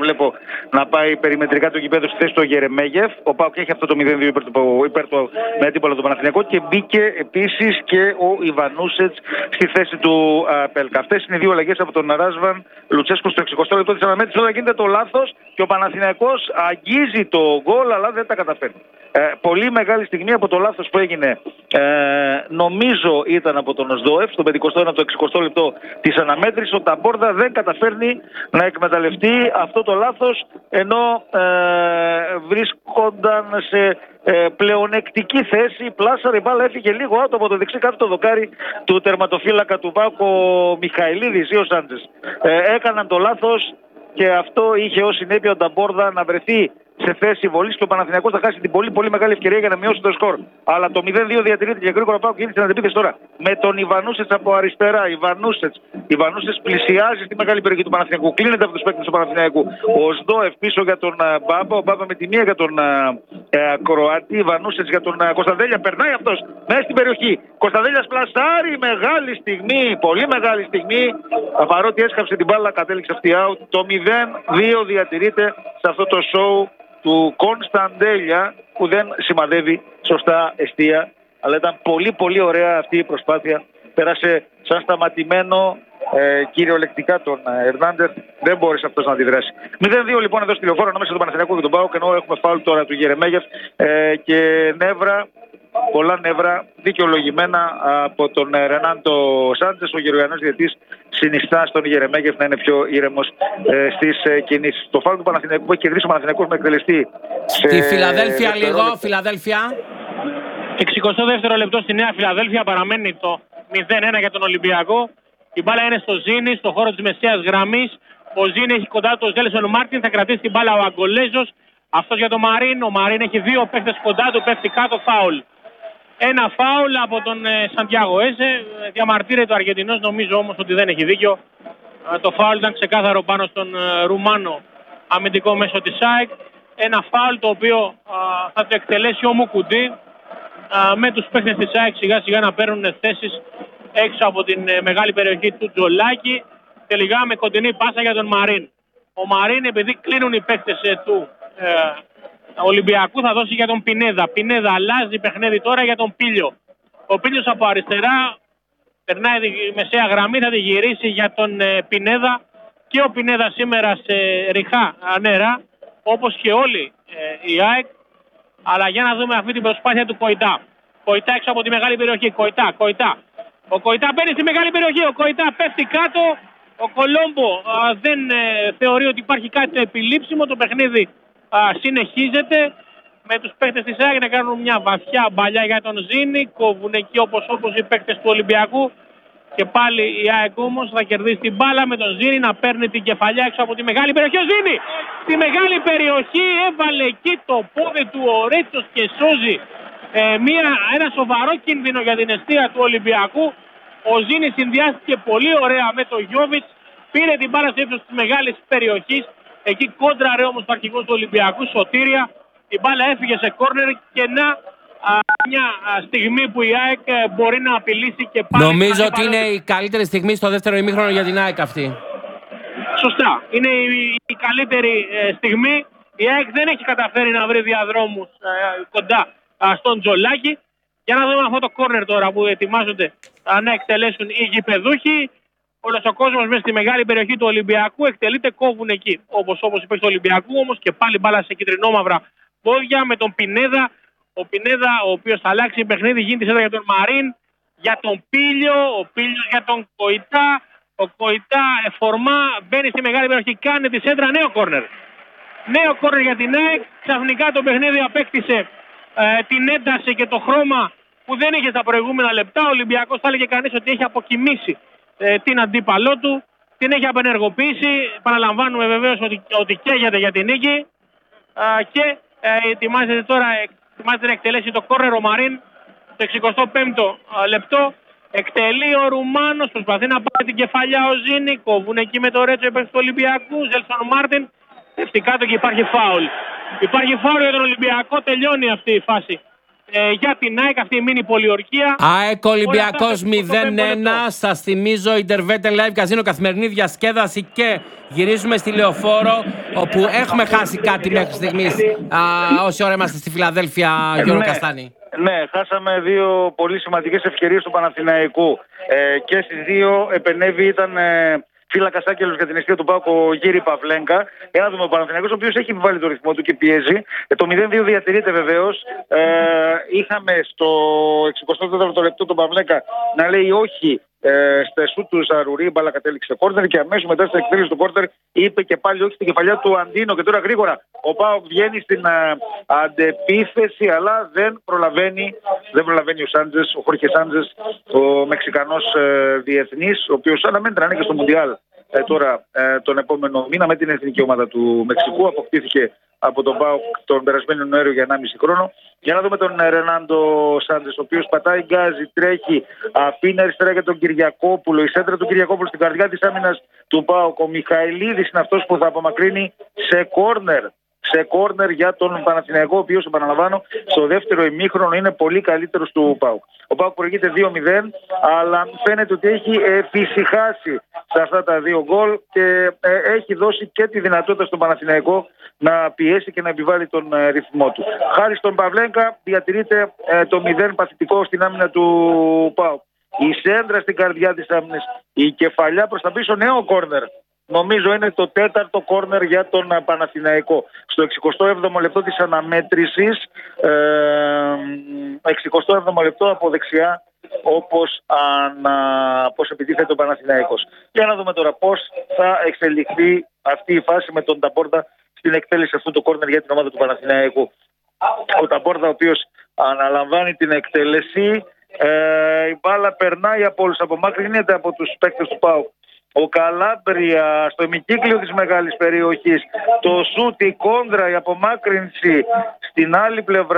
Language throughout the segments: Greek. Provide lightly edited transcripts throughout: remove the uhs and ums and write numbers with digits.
βλέπω να πάει περιμετρικά το γηπέδο στη θέση του Γερεμέγεφ. Ο ΠΑΟΚ έχει αυτό το 0-2 υπέρ του με αντίπαλο του Παναθηναϊκό και μπήκε επίσης και ο Ιβανούσετς στη θέση του Πέλκα. Αυτές είναι οι δύο αλλαγές από τον Ράσβαν Λουτσέσκου στο 60 λεπτό της αναμέτρησης. Όταν γίνεται το λάθος και ο Παναθηναϊκός αγγίζει το γκολ, αλλά δεν τα καταφέρνει. Πολύ μεγάλη στιγμή από το λάθος που έγινε, νομίζω ήταν από τον Οσδόεφ, στο 51 το 60 λεπτό της αναμέτρησης. Ο Ταμπόρδα δεν καταφέρνει να εκμεταλλευτεί αυτό το λάθος, ενώ βρίσκονταν σε πλεονεκτική θέση. Πλάσαρε η μπάλα, έφυγε λίγο άτομο από το δεξί κάτω το δοκάρι του τερματοφύλακα του Βάκο Μιχαηλίδης ή ο Σάντζες. Έκαναν το λάθος και αυτό είχε ως συνέπεια ο Ταμπόρδα να βρεθεί σε θέση βολής και ο Παναθηναϊκός θα χάσει την πολύ μεγάλη ευκαιρία για να μειώσει το σκορ. Αλλά το 0-2 διατηρείται και γρήγορα πάω και γίνει στην αντεπίθεση τώρα. Με τον Ιβανούσετς από αριστερά. Ιβανούσετς πλησιάζει στη μεγάλη περιοχή του Παναθηναϊκού. Κλείνεται από τους παίκτες του Παναθηναϊκού. Ο Σδόεφ πίσω για τον Μπάμπα. Ο Μπάμπα με τη μία για τον Κροάτη. Ιβανούσετς για τον Κωνσταντέλια. Περνάει αυτός μέσα στην περιοχή. Κωνσταντέλιας πλασάρει. Μεγάλη στιγμή. Πολύ μεγάλη στιγμή. Παρότι έσκαψε την μπάλα, κατέληξε αυτή out. Το 0-2 διατηρείται σε αυτό το show του Κωνσταντέλια, που δεν σημαδεύει σωστά εστία, αλλά ήταν πολύ ωραία αυτή η προσπάθεια. Πέρασε σαν σταματημένο κυριολεκτικά τον Ερνάντεθ, δεν μπόρεσε αυτός να αντιδράσει. 0-2 λοιπόν εδώ στη Λεωφόρο ανάμεσα στον Παναθηναϊκό και τον ΠΑΟΚ, ενώ έχουμε φάουλ τώρα του Γερεμέγεφ και νεύρα, πολλά νεύρα δικαιολογημένα από τον Ρενάντο Σάντζες. Ο Γεωργιανός διαιτητής συνιστά στον Γερεμέγεφ να είναι πιο ήρεμος στις κινήσεις. Το φάουλ του Παναθηναϊκού που έχει κερδίσει ο Παναθηναϊκός με εκτελεστή στη Φιλαδέλφια λίγο, Φιλαδέλφια. 62ο λεπτό στη Νέα Φιλαδέλφια, παραμένει το 0-1 για τον Ολυμπιακό. Η μπάλα είναι στο Ζήνη, στο χώρο της μεσαίας γραμμής. Ο Ζήνη έχει κοντά του Ζέλσον Μάρτιν, θα κρατήσει την μπάλα ο Αγκολέζος. Αυτός για τον Μαρίν. Ο Μαρίν έχει δύο παίχτες κοντά του, πέφτει κάτω, φάουλ. Ένα φάουλ από τον Σαντιάγο Έζε. Διαμαρτύρεται ο Αργεντινός, νομίζω όμως ότι δεν έχει δίκιο. Το φάουλ ήταν ξεκάθαρο πάνω στον Ρουμάνο αμυντικό μέσο της ΣΑΕΚ. Ένα φάουλ το οποίο θα το εκτελέσει ο Μουκουντή με τους παίκτες της ΣΑΕΚ σιγά σιγά να παίρνουν θέσεις έξω από την μεγάλη περιοχή του Τζολάκη. Τελικά με κοντινή πάσα για τον Μαρίν. Ο Μαρίν, επειδή κλείνουν οι παίκτες του Ολυμπιακού, θα δώσει για τον Πινέδα. Πινέδα αλλάζει παιχνίδι τώρα για τον Πίλιο. Ο Πίλιος από αριστερά περνάει τη μεσαία γραμμή, θα τη γυρίσει για τον Πινέδα. Και ο Πινέδα σήμερα σε ριχά νερά, όπως και όλοι οι ΑΕΚ. Αλλά για να δούμε αυτή την προσπάθεια του Κοϊτά. Κοϊτά έξω από τη μεγάλη περιοχή. Κοϊτά. Ο Κοϊτά μπαίνει στη μεγάλη περιοχή. Ο Κοϊτά πέφτει κάτω. Ο Κολόμπο δεν θεωρεί ότι υπάρχει κάτι το επιλήψιμο. Το παιχνίδι συνεχίζεται με τους παίκτες της ΑΕΚ να κάνουν μια βαθιά μπαλιά για τον Ζήνη. Κόβουν εκεί όπως οι παίκτες του Ολυμπιακού. Και πάλι η ΑΕΚ όμως θα κερδίσει την μπάλα με τον Ζήνη να παίρνει την κεφαλιά έξω από τη μεγάλη περιοχή. Ο Ζήνη στη μεγάλη περιοχή έβαλε εκεί το πόδι του ο Ρέτσος και σώζει ένα σοβαρό κίνδυνο για την εστία του Ολυμπιακού. Ο Ζήνη συνδυάστηκε πολύ ωραία με τον Γιώβιτς. Πήρε την μπάλα στο ύψος της μεγάλης περιοχής. Εκεί κόντραρε όμως ο αρχηγός του Ολυμπιακού, Σωτήρια. Η μπάλα έφυγε σε κόρνερ και μια στιγμή που η ΑΕΚ μπορεί να απειλήσει και πάλι. Νομίζω ότι είναι η καλύτερη στιγμή στο δεύτερο ημίχρονο για την ΑΕΚ αυτή. Σωστά. Είναι η καλύτερη στιγμή. Η ΑΕΚ δεν έχει καταφέρει να βρει διαδρόμους κοντά στον Τζολάκη. Για να δούμε αυτό το κόρνερ τώρα που ετοιμάζονται να εκτελέσουν οι γηπεδούχοι. Όλος ο κόσμος μέσα στη μεγάλη περιοχή του Ολυμπιακού εκτελείται, κόβουν εκεί. Όπως είπε του Ολυμπιακού όμως και πάλι μπάλα σε κυτρινόμαυρα πόδια με τον Πινέδα. Ο Πινέδα, ο οποίος θα αλλάξει παιχνίδι, γίνεται σέντρα για τον Μαρίν, για τον Πίλιο, ο Πίλιος για τον Κοϊτά. Ο Κοϊτά εφορμά, μπαίνει στη μεγάλη περιοχή, κάνει τη σέντρα, νέο κόρνερ. Νέο κόρνερ για την ΑΕΚ. Ξαφνικά το παιχνίδι απέκτησε την ένταση και το χρώμα που δεν είχε στα προηγούμενα λεπτά. Ο Ολυμπιακός θα έλεγε κανείς ότι έχει αποκοιμήσει την αντίπαλό του, την έχει απενεργοποιήσει. Παραλαμβάνουμε βεβαίως ότι καίγεται για την νίκη και ετοιμάζεται τώρα να εκτελέσει το κόρνερ ο Μαρίν το 65ο λεπτό. Εκτελεί ο Ρουμάνος, προσπαθεί να πάρει την κεφαλιά ο Ζήνη, κόβουν εκεί με το Ρέτσο επέξι του Ολυμπιακού, Ζέλσον Μάρτιν, πέφτει κάτω και υπάρχει φάουλ. Υπάρχει φάουλ για τον Ολυμπιακό, τελειώνει αυτή η φάση για την ΑΕΚ αυτή η μίνι πολιορκία. ΑΕΚ Ολυμπιακός 0-1. Σας θυμίζω Intervete Live Casino, καθημερινή διασκέδαση και γυρίζουμε στη Λεωφόρο, όπου έχουμε χάσει κάτι μέχρι στιγμής. Όση ώρα είμαστε στη Φιλαδέλφια, Γιώργο Καστάνη. Ναι, χάσαμε δύο πολύ σημαντικές ευκαιρίες του Παναθηναϊκού. Και στις δύο επενέβη ήταν φύλακας άγγελος για την αιστεία του ΠΑΟΚ ο Γύρι Παυλέγκα. Για να δούμε ο Παναθηναϊκός, ο οποίος έχει επιβάλει το ρυθμό του και πιέζει. Το 0-2 διατηρείται βεβαίως. Είχαμε στο 64ο λεπτό τον Παυλέγκα να λέει όχι στα σουτ του Ζαρουρί, η μπάλα κατέληξε κόρνερ και αμέσως μετά στην εκτέλεση του κόρνερ είπε και πάλι όχι στην κεφαλιά του Αντίνο. Και τώρα γρήγορα ο ΠΑΟΚ βγαίνει στην αντεπίθεση, αλλά δεν προλαβαίνει ο Σάντζες, ο Χόρχε Σάντζες, ο Μεξικανός διεθνής, ο οποίος αναμένεται να είναι και στο Μουντιάλ τώρα τον επόμενο μήνα με την εθνική ομάδα του Μεξικού. Αποκτήθηκε από τον ΠΑΟΚ τον περασμένο Νοέμβριο για 1,5 χρόνο. Για να δούμε τον Ρενάντο Σάντζες, ο οποίος πατάει γκάζι, τρέχει, αφήνει αριστερά για τον Κυριακόπουλο. Η σέντρα του Κυριακόπουλου στην καρδιά της άμυνας του ΠΑΟΚ. Ο Μιχαηλίδης είναι αυτός που θα απομακρύνει σε κόρνερ για τον Παναθηναϊκό, ο οποίος, επαναλαμβάνω, στο δεύτερο ημίχρονο είναι πολύ καλύτερος του ΠΑΟΚ. Ο ΠΑΟΚ προηγείται 2-0, αλλά φαίνεται ότι έχει εφησυχάσει σε αυτά τα δύο γκολ και έχει δώσει και τη δυνατότητα στον Παναθηναϊκό να πιέσει και να επιβάλλει τον ρυθμό του. Χάρη στον Παυλέγκα διατηρείται το 0 παθητικό στην άμυνα του ΠΑΟΚ. Η σέντρα στην καρδιά της άμυνας, η κεφαλιά προς τα πίσω, νέο κόρνερ. Νομίζω είναι το τέταρτο κόρνερ για τον Παναθηναϊκό. Στο 67ο λεπτό της αναμέτρησης, 67ο λεπτό από δεξιά, όπως επιτίθεται ο Παναθηναϊκός. Για να δούμε τώρα πώς θα εξελιχθεί αυτή η φάση με τον Ταμπόρτα στην εκτέλεση αυτού του κόρνερ για την ομάδα του Παναθηναϊκού. Ο Ταμπόρτα, ο οποίος αναλαμβάνει την εκτέλεση, η μπάλα περνάει από όλους, απομάκρυνεται από τους παίκτες του ΠΑΟΚ. Ο Καλάμπρια στο ημικύκλιο της μεγάλης περιοχής, το σούτ, η κόντρα, η απομάκρυνση στην άλλη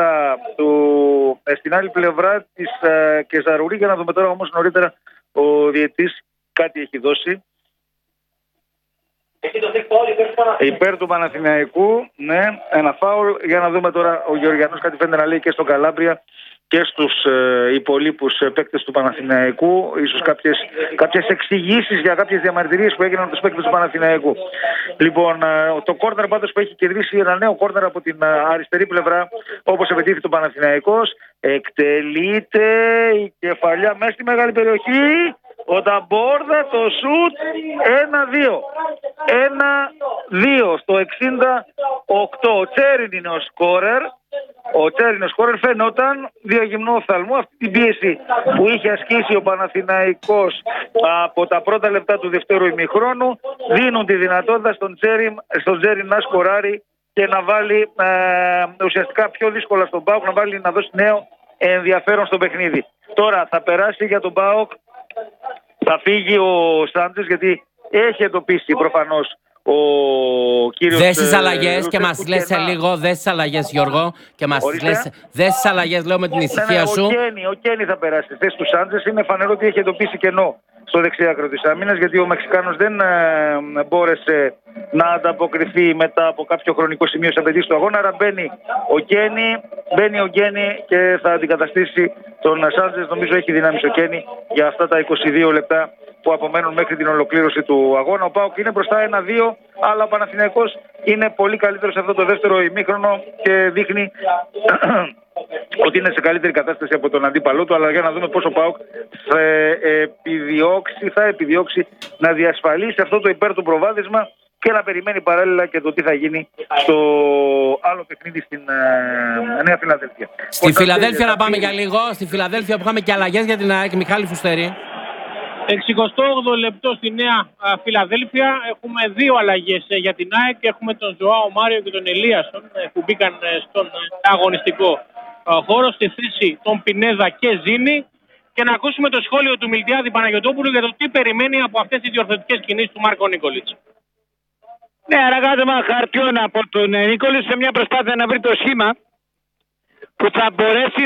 πλευρά της Κεζαρουρί. Για να δούμε τώρα όμως νωρίτερα ο διαιτής κάτι έχει δώσει. Υπέρ του Παναθηναϊκού, ναι, ένα φάουλ. Για να δούμε τώρα, ο Γεωργιανός κάτι φαίνεται να λέει και στον Καλάμπρια και στους υπολείπους παίκτες του Παναθηναϊκού, ίσως κάποιες εξηγήσεις για κάποιες διαμαρτυρίες που έγιναν από τους παίκτες του Παναθηναϊκού. Λοιπόν, το κόρνερ πάντως που έχει κερδίσει ένα νέο κόρνερ από την αριστερή πλευρά, όπως επιτίθεται το Παναθηναϊκός, εκτελείται η κεφαλιά μέσα στη μεγάλη περιοχή. Ο Ταμπόρδα, το σουτ, 1-2. 1-2 στο 68. Ο Τσέριν είναι ο σκόρερ. Ο Τσέριν σκόρερ, φαινόταν διαγυμνό οφθαλμού αυτή την πίεση που είχε ασκήσει ο Παναθηναϊκός από τα πρώτα λεπτά του δεύτερου ημιχρόνου. Δίνουν τη δυνατότητα στον Τσέριν να σκοράρει και να βάλει ουσιαστικά πιο δύσκολα στον ΠΑΟΚ, να δώσει νέο ενδιαφέρον στο παιχνίδι. Τώρα θα περάσει για τον ΠΑΟΚ, θα φύγει ο Σάντζες, γιατί έχει εντοπίσει προφανώς ο κύριος... Δες τις αλλαγές και μας λες σε λίγο, δες τις αλλαγές, Γιώργο, και μας λες, δες τις αλλαγές, λέω, με την ησυχία σου. Ο Κένι θα περάσει στη θέση του Σάντζες. Είναι φανερό ότι έχει εντοπίσει κενό στο δεξιά άκρο της άμυνας, γιατί ο Μεξικάνος δεν μπόρεσε να ανταποκριθεί μετά από κάποιο χρονικό σημείο σε απαιτήσεις του αγώνα. Άρα μπαίνει ο Κένι και θα αντικαταστήσει τον Σάντζες. Νομίζω έχει δυνάμει ο Κένι για αυτά τα 22 λεπτά που απομένουν μέχρι την ολοκλήρωση του αγώνα. Ο ΠΑΟΚ είναι μπροστά 1-2, αλλά ο Παναθηναϊκός είναι πολύ καλύτερος σε αυτό το δεύτερο ημίχρονο και δείχνει ότι είναι σε καλύτερη κατάσταση από τον αντίπαλό του. Αλλά για να δούμε πώς ο ΠΑΟΚ θα επιδιώξει να διασφαλίσει αυτό το υπέρ του προβάδισμα και να περιμένει παράλληλα και το τι θα γίνει στο άλλο παιχνίδι στην Νέα Φιλαδέλφια. Στη Φιλαδέλφια να πάμε για λίγο. Στη Φιλαδέλφια που είχαμε και αλλαγές για την ΑΕΚ, Μιχάλη Φουστέρη. 68 λεπτό στη Νέα Φιλαδέλφια. Έχουμε δύο αλλαγές για την ΑΕΚ. Έχουμε τον Ζωάο Μάριο και τον Ελίασον που μπήκαν στον αγωνιστικό χώρο στη θέση των Πινέδα και Ζήνη. Και να ακούσουμε το σχόλιο του Μιλτιάδη Παναγιωτόπουλου για το τι περιμένει από αυτές τις διορθωτικές κινήσεις του Μάρκο Νίκολιτς. Ναι, αργάτημα χαρτιών από τον Νίκολιτς σε μια προσπάθεια να βρει το σχήμα που θα μπορέσει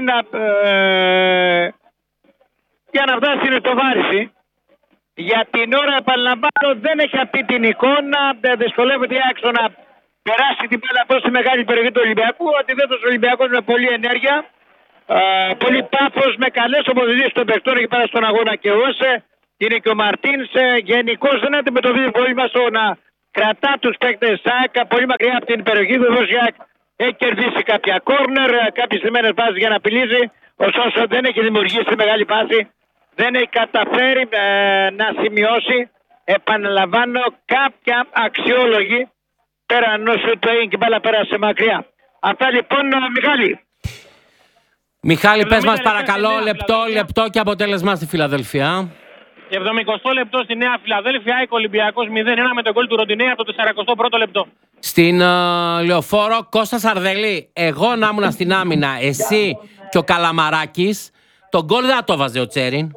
για να φτάσει στην εκτοβάρηση. Για την ώρα, επαναλαμβάνω, δεν έχει αυτή την εικόνα. Δυσκολεύεται η άξο να περάσει την μπάλα προς τη μεγάλη περιοχή του Ολυμπιακού. Αντιθέτως, ο Ολυμπιακός με πολλή ενέργεια πολύ πάθος, με καλές ομοδηγίες των παιχτών εκεί πέρα στον αγώνα και όσε. Είναι και ο Μαρτίνς. Γενικώς δεν αντιμετωπίζει πολύ μέσω να κρατά τους παίκτες ΣΑΚ πολύ μακριά από την περιοχή. Βεβαίως έχει κερδίσει κάποια κόρνερ, κάποιες λιμένες βάσεις για να απειλήσει. Ωστόσο δεν έχει δημιουργήσει μεγάλη βάση. Δεν έχει καταφέρει να σημειώσει, επαναλαμβάνω, κάποια αξιόλογη πέραν όσο το έγινε και μπάλα πέρασε μακριά. Αυτά λοιπόν, Μιχάλη. Μιχάλη, πες μας παρακαλώ λεπτό και αποτέλεσμα στη Φιλαδέλφια. 70 λεπτό στη Νέα Φιλαδέλφια, ΑΕΚ Ολυμπιακός 0-1 με τον γκολ του Ροντινέη από το 41ο λεπτό. Στην Λεωφόρο, Κώστα Σαρδελή, εγώ να ήμουν στην άμυνα, εσύ και ο Καλαμαράκης, τον γκολ δεν το βάζε ο Τσέριν.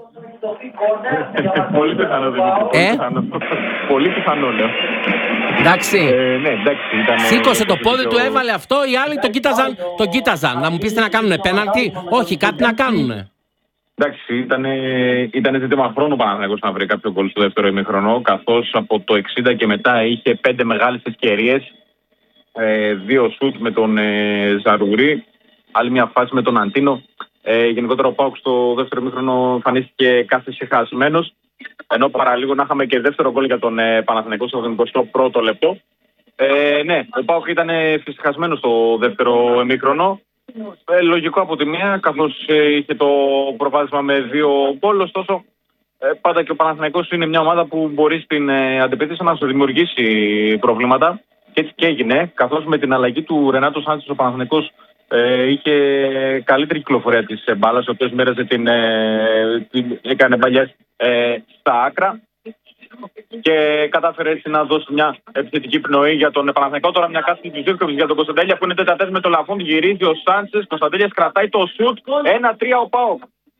Πολύ πιθανό. Πολύ πιθανό, ναι. Εντάξει. Ναι, εντάξει, ήταν... Σήκωσε το πόδι του, έβαλε αυτό, οι άλλοι τον κοίταζαν. Να μου πεις τι να κάνουνε, πέναλτι? Όχι, κάτι να κάνουνε. Εντάξει, ήταν ζήτημα χρόνου Παναθηναϊκός να βρει κάποιο γκολ στο δεύτερο ημίχρονο, καθώς από το 60 και μετά είχε 5 μεγάλες ευκαιρίες, 2 σουτ με τον Ζαρουρί, άλλη μια φάση με τον Αντίνο. Γενικότερα ο ΠΑΟΚ στο δεύτερο ημίχρονο εμφανίστηκε κάθε χασμένος, ενώ παραλίγο να είχαμε και δεύτερο γκολ για τον Παναθηναϊκό στο 21ο λεπτό. Ναι, ο ΠΑΟΚ ήταν φυσικασμένος στο δεύτερο ημίχρονο. Λογικό από τη μία, καθώς είχε το προβάδισμα με 2 γκολ. Ωστόσο, πάντα και ο Παναθηναϊκός είναι μια ομάδα που μπορεί στην αντεπίθεση να σου δημιουργήσει προβλήματα. Και έτσι και έγινε, καθώς με την αλλαγή του Ρενάτο Σάντσες ο Παναθηναϊκός είχε καλύτερη κυκλοφορία της μπάλας, ο οποίος μοίραζε έκανε παλιές στα άκρα και κατάφερε έτσι να δώσει μια επιθετική πνοή για τον Παναθηναϊκό. Τώρα μια κάση του Ζίβκοβιτς για τον Κωνσταντέλια που είναι τέταρτες με το Λαφούν, γυρίζει ο Σάντσες, Κωνσταντέλιας κρατάει το σουτ, 1-3 ο ΠΑΟΚ.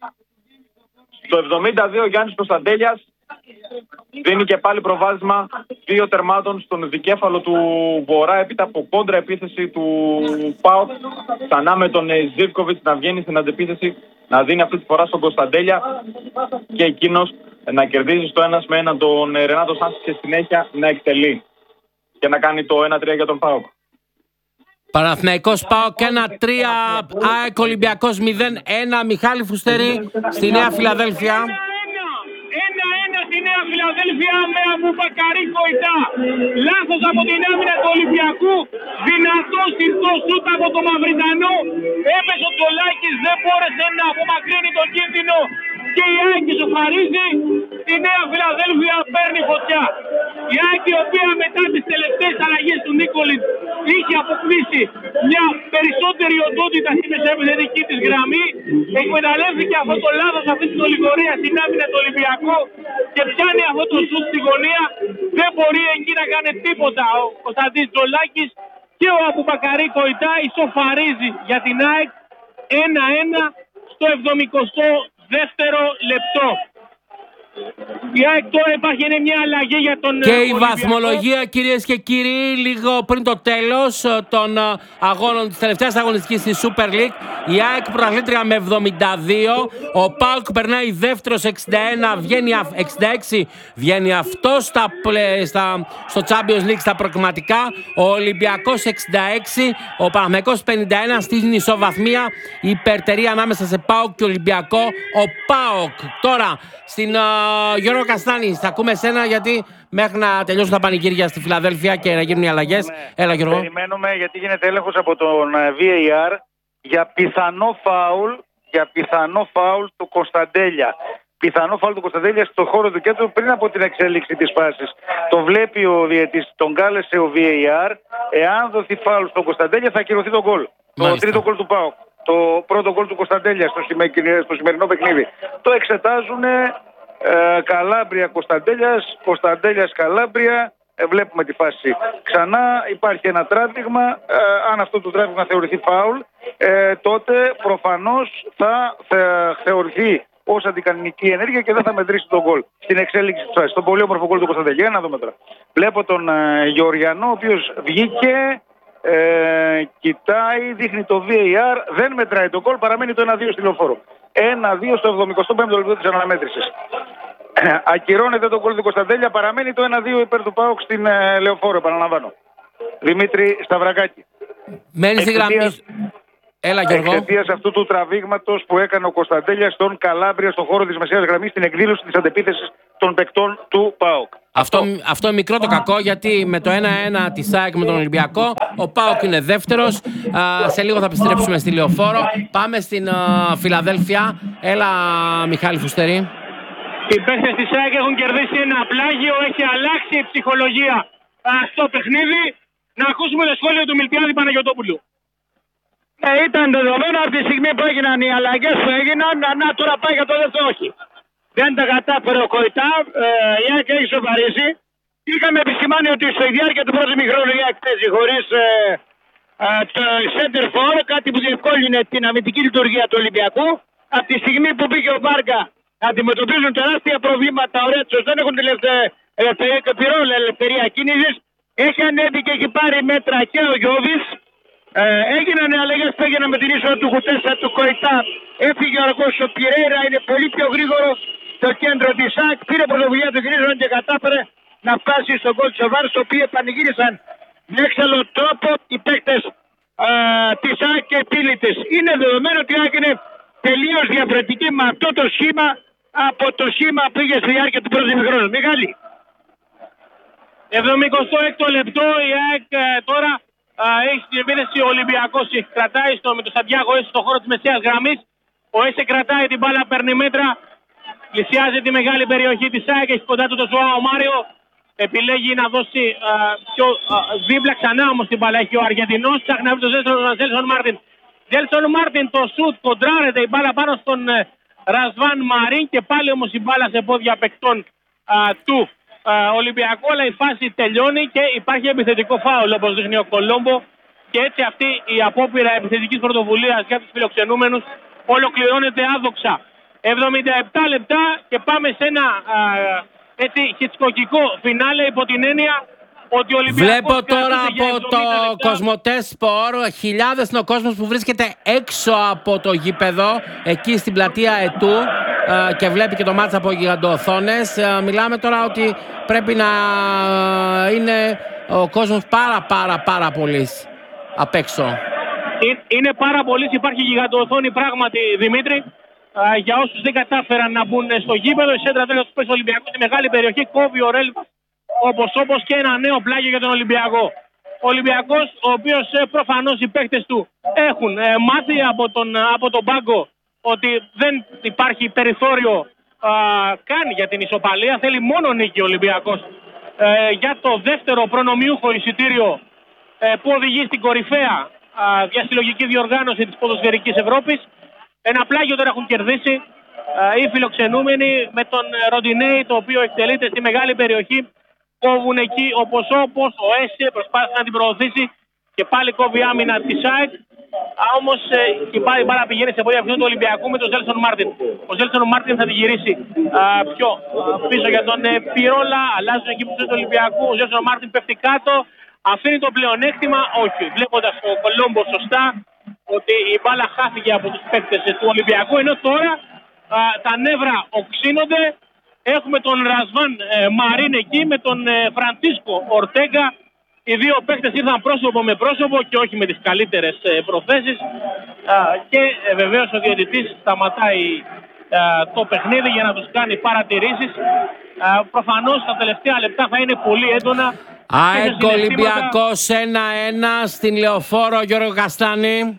Στο 72 ο Γιάννης Κωνσταντέλιας δίνει και πάλι προβάδισμα 2 τερμάτων στον δικέφαλο του Βορρά έπειτα από κόντρα επίθεση του ΠΑΟΚ. Ξανά με τον Ζίβκοβιτς να βγαίνει στην αντεπίθεση, να δίνει αυτή τη φορά στον Κωνσταντέλια και εκείνος να κερδίζει στο 1-1 τον Ρενάτο Σάντσες και συνέχεια να εκτελεί και να κάνει το 1-3 για τον ΠΑΟΚ. Παναθηναϊκός ΠΑΟΚ 1-3, ΑΕΚ Ολυμπιακός 0-1. Μιχάλη Φουστέρη στη Νέα Φιλαδέλφια. 1-1 στη Νέα Φιλαδέλφια με Αμπουμπακαρί Κοϊτά. Λάθος από την άμυνα του Ολυμπιακού. Δυνατό συρτό σούτ από τον Μαυριτανό. Έπεσε ο Τολάκης, δεν μπόρεσε να απομακρύνει τον κίνδυνο και η ΑΕΚ ισοφαρίζει. Η Νέα Φιλαδέλφια παίρνει φωτιά. Η ΑΕΚ, η οποία μετά τις τελευταίες αλλαγές του Νίκολιτς είχε αποκτήσει μια περισσότερη οντότητα στη μεσαεπιθετική της γραμμή, εκμεταλλεύτηκε αυτό το λάθος, αυτή την ολιγορία στην άμυνα του Ολυμπιακού και πιάνει αυτό το σουτ στη γωνία. Δεν μπορεί εκεί να κάνει τίποτα ο Κωνσταντής Τζολάκης και ο Αμπουμπακαρί Κοϊτά ισοφαρίζει για την ΑΕΚ 1-1 στο 72ο λεπτό. Η ΑΕΚ τώρα υπάρχει μια αλλαγή για τον Και η Ολυμπιακό. βαθμολογία, κυρίες και κύριοι, λίγο πριν το τέλος των αγώνων της τελευταίας αγωνιστικής στη Super League. Η ΑΕΚ πρωταθλήτρια με 72, ο ΠΑΟΚ περνάει δεύτερος 61, βγαίνει 66, βγαίνει αυτό στο Champions League στα προκριματικά. Ο Ολυμπιακός 66, ο Παναθηναϊκός 51 στην ισοβαθμία, η υπερτερία ανάμεσα σε ΠΑΟΚ και Ολυμπιακό. Ο ΠΑΟΚ τώρα στην Γιώργο Καστάνη, θα ακούμε εσένα γιατί μέχρι να τελειώσουν τα πανηγύρια στη Φιλαδέλφια και να γίνουν οι αλλαγές. Έλα Γιώργο. Περιμένουμε γιατί γίνεται έλεγχος από τον VAR για πιθανό φάουλ του Κωνσταντέλια. Πιθανό φάουλ του Κωνσταντέλια στο χώρο του κέντρου πριν από την εξέλιξη της φάσης. Το βλέπει ο διαιτής, τον κάλεσε ο VAR. Εάν δοθεί φάουλ στον Κωνσταντέλια θα ακυρωθεί το γκολ. Το τρίτο γκολ του ΠΑΟΚ. Το πρώτο γκολ του Κωνσταντέλια στο σημερινό παιχνίδι. Το εξετάζουν Καλάμπρια Κωνσταντέλιας, Κωνσταντέλιας Καλάμπρια. Βλέπουμε τη φάση ξανά. Υπάρχει ένα τράβηγμα. Αν αυτό το τράβηγμα θεωρηθεί φάουλ, τότε προφανώς θα θεωρηθεί ως αντικανονική ενέργεια και δεν θα μετρήσει τον γκολ στην εξέλιξη της φάσης. Το πολύ όμορφο γκολ του Κωνσταντέλια. Να δούμε τώρα. Βλέπω τον Γεωργιανό, ο οποίος βγήκε. Κοιτάει, δείχνει το VAR, δεν μετράει το γκολ, παραμένει το 1-2 στη Λεωφόρο. 1-2 στο 75ο λεπτό της αναμέτρησης. Ακυρώνεται το γκολ του Κωνσταντέλια, παραμένει το 1-2 υπέρ του ΠΑΟΚ στην Λεωφόρο, επαναλαμβάνω. Δημήτρη Σταυρακάκη. Μένει στη γραμμή. Έλα, Γιώργο. Εξαιτίας αυτού του τραβήγματος που έκανε ο Κωνσταντέλιας στον Καλάμπρια στον χώρο της μεσαίας γραμμής στην εκδήλωση της αντεπίθεσης των παικτών του ΠΑΟΚ. Αυτό είναι μικρό το κακό, γιατί με το 1-1 της ΑΕΚ με τον Ολυμπιακό ο ΠΑΟΚ είναι δεύτερος. Σε λίγο θα επιστρέψουμε στη Λεωφόρο. Πάμε στην Φιλαδέλφια. Έλα, Μιχάλη Φουστερή. Οι παίκτες της ΑΕΚ έχουν κερδίσει ένα πλάγιο, έχει αλλάξει η ψυχολογία στο παιχνίδι. Να ακούσουμε το σχόλιο του Μιλτιάδη Παναγιωτόπουλου. Ήταν δεδομένο από τη στιγμή που έγιναν οι αλλαγές που έγιναν, να τώρα πάει για το δεύτερο όχι. Δεν τα κατάφερε ο Κοϊτά, η ΑΕΚ έχει σοβαρήσει. Είχαμε επισημάνει ότι στη διάρκεια του πρώτου ημιχρόνου η ΑΕΚ παίζει χωρίς το center for, κάτι που διευκόλυνε την αμυντική λειτουργία του Ολυμπιακού. Από τη στιγμή που πήγε ο Βάργα, αντιμετωπίζουν τεράστια προβλήματα. Ο Ρέτσος δεν έχουν την ελευθερία κίνησης. Έχει ανέβει και έχει πάρει μέτρα και ο Γιώβης. Έγιναν αλλαγές που έγιναν με την είσοδο του Χουτέσα, του Κοϊτά. Έφυγε ο αργός ο Πιρέιρα, είναι πολύ πιο γρήγορο στο κέντρο της ΣΑΚ. Πήρε πρωτοβουλία του Γκρίζον και κατάφερε να φτάσει στον γκολ της Οβάρ, στο οποίο πανηγύρισαν με έξαλλο τρόπο οι παίκτες της ΣΑΚ και επίλυτες. Είναι δεδομένο ότι η ΣΑΚ είναι τελείως διαφορετική με αυτό το σχήμα από το σχήμα που είχε στη διάρκεια του πρώτου ημιχρόνου. Μιχάλη. 76ο λεπτό, η ΑΕΚ τώρα έχει στην επίθεση ο Ολυμπιακός, κρατάει με τον Σαντιάγο Έσε στον χώρο της μεσαίας γραμμής. Ο Έσε κρατάει την μπάλα, παίρνει μέτρα, πλησιάζει τη μεγάλη περιοχή της ΑΕΚ, έχει κοντά του το Ζωάο Μάριο. Επιλέγει να δώσει πιο δίπλα, ξανά όμως την μπάλα έχει ο Αργεντινός, ψάχνει να βρει τον Ζέλσον Μάρτιν. Ζέλσον Μάρτιν, το σουτ, κοντράρεται η μπάλα πάνω στον Ρασβάν Μαρίν και πάλι όμως η μπάλα σε πόδια παικτών του Ολυμπιακού, αλλά η φάση τελειώνει και υπάρχει επιθετικό φάουλ, όπως δείχνει ο Κολόμπο, και έτσι αυτή η απόπειρα επιθετικής πρωτοβουλίας για τους φιλοξενούμενους ολοκληρώνεται άδοξα. 77 λεπτά και πάμε σε ένα έτσι χιτσκοκικό φινάλε, υπό την έννοια ότι ο Ολυμπιακός... Βλέπω τώρα από το Κοσμοτέ Σπορ, χιλιάδες είναι ο κόσμος που βρίσκεται έξω από το γήπεδο, εκεί στην πλατεία Ετού, και βλέπει και το μάτς από γιγαντοοθόνες. Μιλάμε τώρα ότι πρέπει να είναι ο κόσμος πάρα πολύς απ' έξω. Είναι πάρα πολύς, υπάρχει γιγαντοοθόνη πράγματι, Δημήτρη. Για όσους δεν κατάφεραν να μπουν στο γήπεδο, η σέντρα τέλος του Ολυμπιακού στη μεγάλη περιοχή, κόβει ο Ρέλβας όπως και ένα νέο πλάγιο για τον Ολυμπιακό. Ο Ολυμπιακός, ο οποίος προφανώς οι παίκτες του έχουν μάθει από τον πάγκο ότι δεν υπάρχει περιθώριο καν για την ισοπαλία. Θέλει μόνο νίκη ο Ολυμπιακός για το δεύτερο προνομιούχο εισιτήριο που οδηγεί στην κορυφαία διασυλλογική διοργάνωση της ποδοσφαιρικής Ευρώπης. Ένα πλάγιο τώρα έχουν κερδίσει οι φιλοξενούμενοι με τον Ροντινέη, το οποίο εκτελείται στη μεγάλη περιοχή. Κόβουν εκεί όπως ο Έσε προσπάθησε να την προωθήσει και πάλι κόβει άμυνα τη ΑΕΚ. Όμως και πάλι η μπάλα πηγαίνει σε πόδια αυτού του Ολυμπιακού με τον Ζέλσον Μάρτιν. Ο Ζέλσον Μάρτιν θα τη γυρίσει πιο πίσω για τον Πιρόλα. Αλλάζουν εκεί που του Ολυμπιακού. Ο Ζέλσον Μάρτιν πέφτει κάτω. Αφήνει το πλεονέκτημα. Όχι. Βλέποντας ο Κολόμπο σωστά ότι η μπάλα χάθηκε από τους παίκτες του Ολυμπιακού. Ενώ τώρα τα νεύρα οξύνονται. Έχουμε τον Ρασβάν Μαρίν εκεί με τον Φραντσίσκο Ορτέγκα. Οι δύο παίκτες ήρθαν πρόσωπο με πρόσωπο και όχι με τις καλύτερες προθέσεις. Και βεβαίως ο διαιτητής σταματάει το παιχνίδι για να τους κάνει παρατηρήσεις. Προφανώς τα τελευταία λεπτά θα είναι πολύ έντονα. ΑΕΚ Ολυμπιακός 1-1 στην Λεωφόρο, Γιώργο Καστάνη.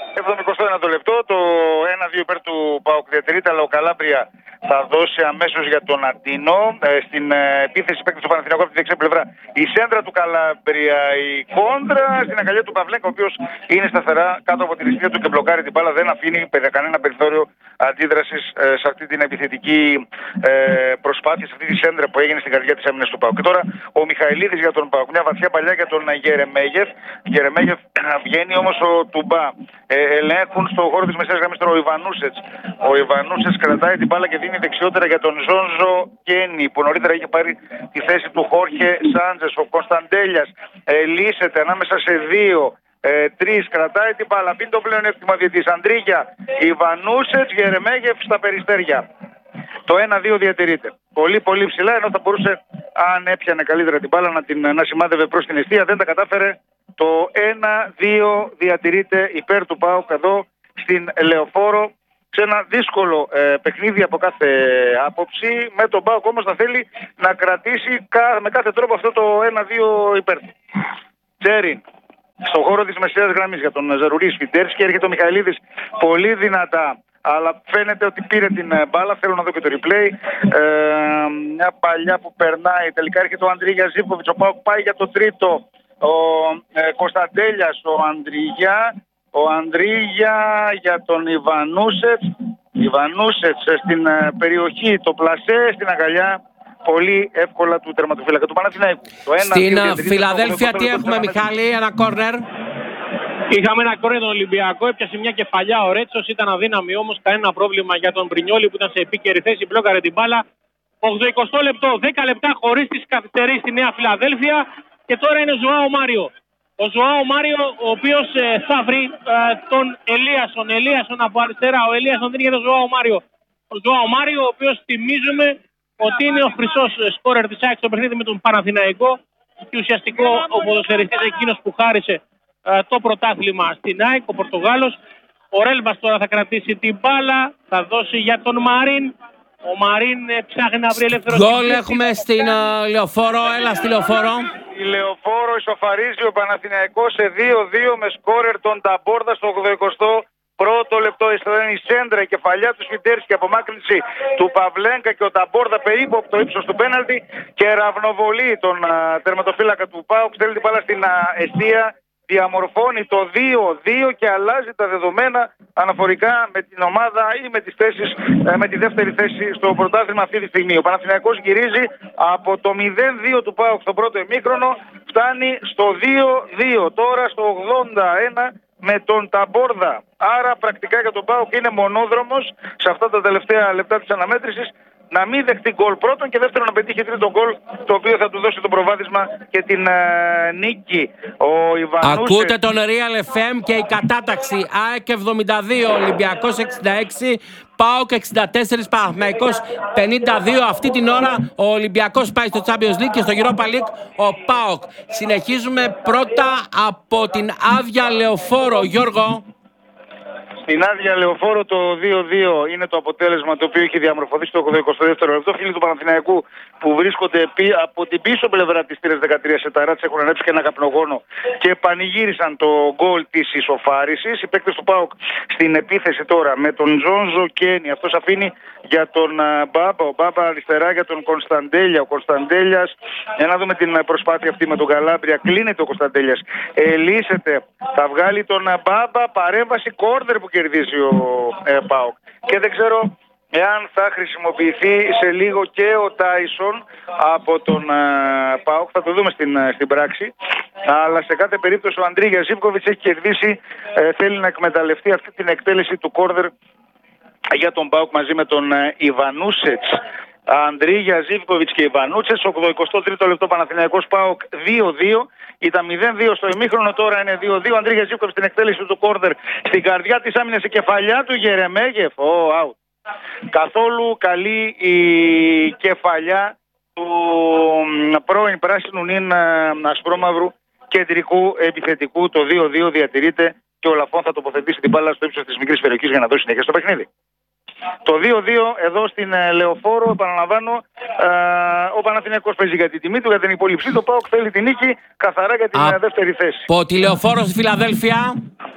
71 λεπτό, το 1-2 υπέρ του ΠΑΟΚ διατηρείται, αλλά ο Καλάμπρια θα δώσει αμέσως για τον Αντίνο. Στην επίθεση παίκτης του Παναθηναϊκού από τη δεξιά πλευρά η σέντρα του Καλάμπρια, η κόντρα στην αγκαλιά του Παυλέκα, ο οποίος είναι σταθερά κάτω από την αιστεία του και μπλοκάρει την μπάλα. Δεν αφήνει κανένα περιθώριο αντίδρασης σε αυτή την επιθετική προσπάθεια, σε αυτή τη σέντρα που έγινε στην καρδιά της άμυνας του ΠΑΟΚ. Και τώρα ο Μιχαηλίδης για τον ΠΑΟΚ. Μια βαθιά παλιά για τον Γερεμέγεφ. Γερεμέγεφ βγαίνει όμως ο Τουμπά. Ελέγχουν στον χώρο της μεσαίας γραμμής τώρα ο Ιβανούσετς. Ο Ιβανούσετς κρατάει την μπάλα και δίνει δεξιότερα για τον Ζόνζο Κένι, που νωρίτερα είχε πάρει τη θέση του Χόρχε Σάντζες. Ο Κωνσταντέλιας λύσεται ανάμεσα σε δύο. Τρεις, κρατάει την μπάλα, πίνει το πλεονέκτημα διετής. Αντρίγια, Ιβανούσετς, Γερεμέγεφ στα περιστέρια. Το 1-2 διατηρείται. Πολύ ψηλά, ενώ θα μπορούσε, αν έπιανε καλύτερα την μπάλα, να σημάδευε προς την εστία. Δεν τα κατάφερε Το 1-2 διατηρείται υπέρ του ΠΑΟΚ εδώ στην Λεωφόρο, σε ένα δύσκολο παιχνίδι από κάθε άποψη, με τον ΠΑΟΚ όμως να θέλει να κρατήσει με κάθε τρόπο αυτό το 1-2 υπέρ. Τσέριν στον χώρο της μεσαίας γραμμής για τον Ζαρουρί Σφιντέρης και έρχεται ο Μιχαηλίδης πολύ δυνατά, αλλά φαίνεται ότι πήρε την μπάλα. Θέλω να δω και το replay. Μια παλιά που περνάει, τελικά έρχεται ο Αντρίγια Ζίβκοβιτς, ο ΠΑΟΚ πάει για το τρίτο. Ο Κωνσταντέλιας, ο Ανδρίγια για τον Ιβανούσετς στην περιοχή, το πλασέ στην αγκαλιά πολύ εύκολα του τερματοφύλακα του Παναθηναϊκού. Στην Φιλαδέλφια τι έχουμε, Μιχάλη, ένα κόρνερ? Είχαμε ένα κόρνερ τον Ολυμπιακό, έπιασε μια κεφαλιά ο Ρέτσος, ήταν αδύναμη όμως, κανένα πρόβλημα για τον Μπρινιόλι που ήταν σε επίκαιρη θέση, μπλόκαρε την μπάλα. 80 λεπτό, 10 λεπτά χωρίς τις καθυστερήσεις στη Νέα Φιλαδέλφια και τώρα είναι ο Ζωάο Μάριο. Ο Ζωάο Μάριο, ο οποίος θα βρει τον Ελίασον από αριστερά. Ο Ελίασον δίνει για τον Ζωάο Μάριο. Ο Ζωάο Μάριο, ο οποίος θυμίζουμε ότι είναι ο χρυσός σκόρερ της ΑΕΚ στο παιχνίδι με τον Παναθηναϊκό και ουσιαστικό ο ποδοσφαιριστής εκείνος που χάρισε το πρωτάθλημα στην ΑΕΚ, ο Πορτογάλος. Ο Ρέλμπας τώρα θα κρατήσει την μπάλα, θα δώσει για τον Μαρίν. Ο Μαρίν ψάχνει να βρει ελεύθερο. Γκολ έχουμε στην Λεωφόρο, έλα στη Λεωφόρο. Η Λεωφόρο ισοφαρίζει ο Παναθηναϊκός σε 2-2 με σκόρερ τον Ταμπόρδα στο 81ο λεπτό. Η σέντρα, η κεφαλιά του Σφιντέρης και απομάκρυνση του Παυλένκα και ο Ταμπόρδα περίπου από το ύψος του πέναλτι και ραυνοβολεί τον τερματοφύλακα του ΠΑΟΚ. Στέλνει την μπάλα στην αιστεία, διαμορφώνει το 2-2 και αλλάζει τα δεδομένα αναφορικά με την ομάδα ή με τις θέσεις, με τη δεύτερη θέση στο πρωτάθλημα αυτή τη στιγμή. Ο Παναθηναϊκός γυρίζει από το 0-2 του ΠΑΟΚ στο πρώτο ημίχρονο, φτάνει στο 2-2 τώρα στο 81 με τον Ταμπόρδα. Άρα πρακτικά για τον ΠΑΟΚ είναι μονόδρομος σε αυτά τα τελευταία λεπτά της αναμέτρησης να μην δεχτεί γκολ πρώτον και δεύτερον να πετύχει τρίτο γκολ, το οποίο θα του δώσει το προβάδισμα και την νίκη. Ο Ιβανούσες... Ακούτε τον Real FM και η κατάταξη. ΑΕΚ 72, Ολυμπιακός 66, ΠΑΟΚ 64, Παναθηναϊκός 52. Αυτή την ώρα ο Ολυμπιακός πάει στο Champions League και στο Europa League ο ΠΑΟΚ. Συνεχίζουμε πρώτα από την άδεια Λεωφόρο. Γιώργο. Στην άδεια Λεωφόρο το 2-2 είναι το αποτέλεσμα το οποίο έχει διαμορφωθεί στο 82ο λεπτό. Φίλοι του Παναθηναϊκού που βρίσκονται από την πίσω πλευρά της θύρας 13 σε ταράτς έχουν ανέψει και ένα καπνογόνο και πανηγύρισαν το γκολ της ισοφάρισης. Οι παίκτες του ΠΑΟΚ στην επίθεση τώρα με τον Τζόνζο Κένι. Αυτός αφήνει για τον Μπάμπα. Ο Μπάμπα αριστερά για τον Κωνσταντέλια. Ο Κωνσταντέλιας, για να δούμε την προσπάθεια αυτή με τον Καλάμπρια. Κλείνεται ο Κωνσταντέλιας. Ελύσεται. Θα βγάλει τον Μπάμπα. Παρέμβαση κόρνερ που κερδίζει ο ΠΑΟΚ. Και δεν ξέρω εάν θα χρησιμοποιηθεί σε λίγο και ο Τάισον από τον ΠΑΟΚ. Θα το δούμε στην πράξη. Αλλά σε κάθε περίπτωση ο Αντρίγια Ζίβκοβιτς έχει κερδίσει. Θέλει να εκμεταλλευτεί αυτή την εκτέλεση του κόρνερ για τον ΠΑΟΚ μαζί με τον Ιβανούσετς. Ανδρίγια Ζίβκοβιτς και Ιβανούτσες. 83ο λεπτό Παναθηναϊκός ΠΑΟΚ 2-2. Ήταν 0-2 στο ημίχρονο, τώρα είναι 2-2. Ανδρίγια Ζίβκοβιτς στην εκτέλεση του κόρνερ στην καρδιά της άμυνας, η κεφαλιά του Γερεμέγεφ. Out. Καθόλου καλή η κεφαλιά του πρώην πράσινου νυν ασπρόμαυρου κεντρικού επιθετικού. Το 2-2 διατηρείται και ο Λαφών θα τοποθετήσει την μπάλα στο ύψος της μικρής περιοχής για να δώσει συνέχεια στο παιχνίδι. Το 2-2 εδώ στην Λεωφόρο, επαναλαμβάνω, ο Παναθηναϊκός παίζει για την τιμή του, για την υπόλοιψή. Το ΠΑΟΚ θέλει την νίκη καθαρά για την δεύτερη θέση. Από τη Λεωφόρο στη Φιλαδέλφια.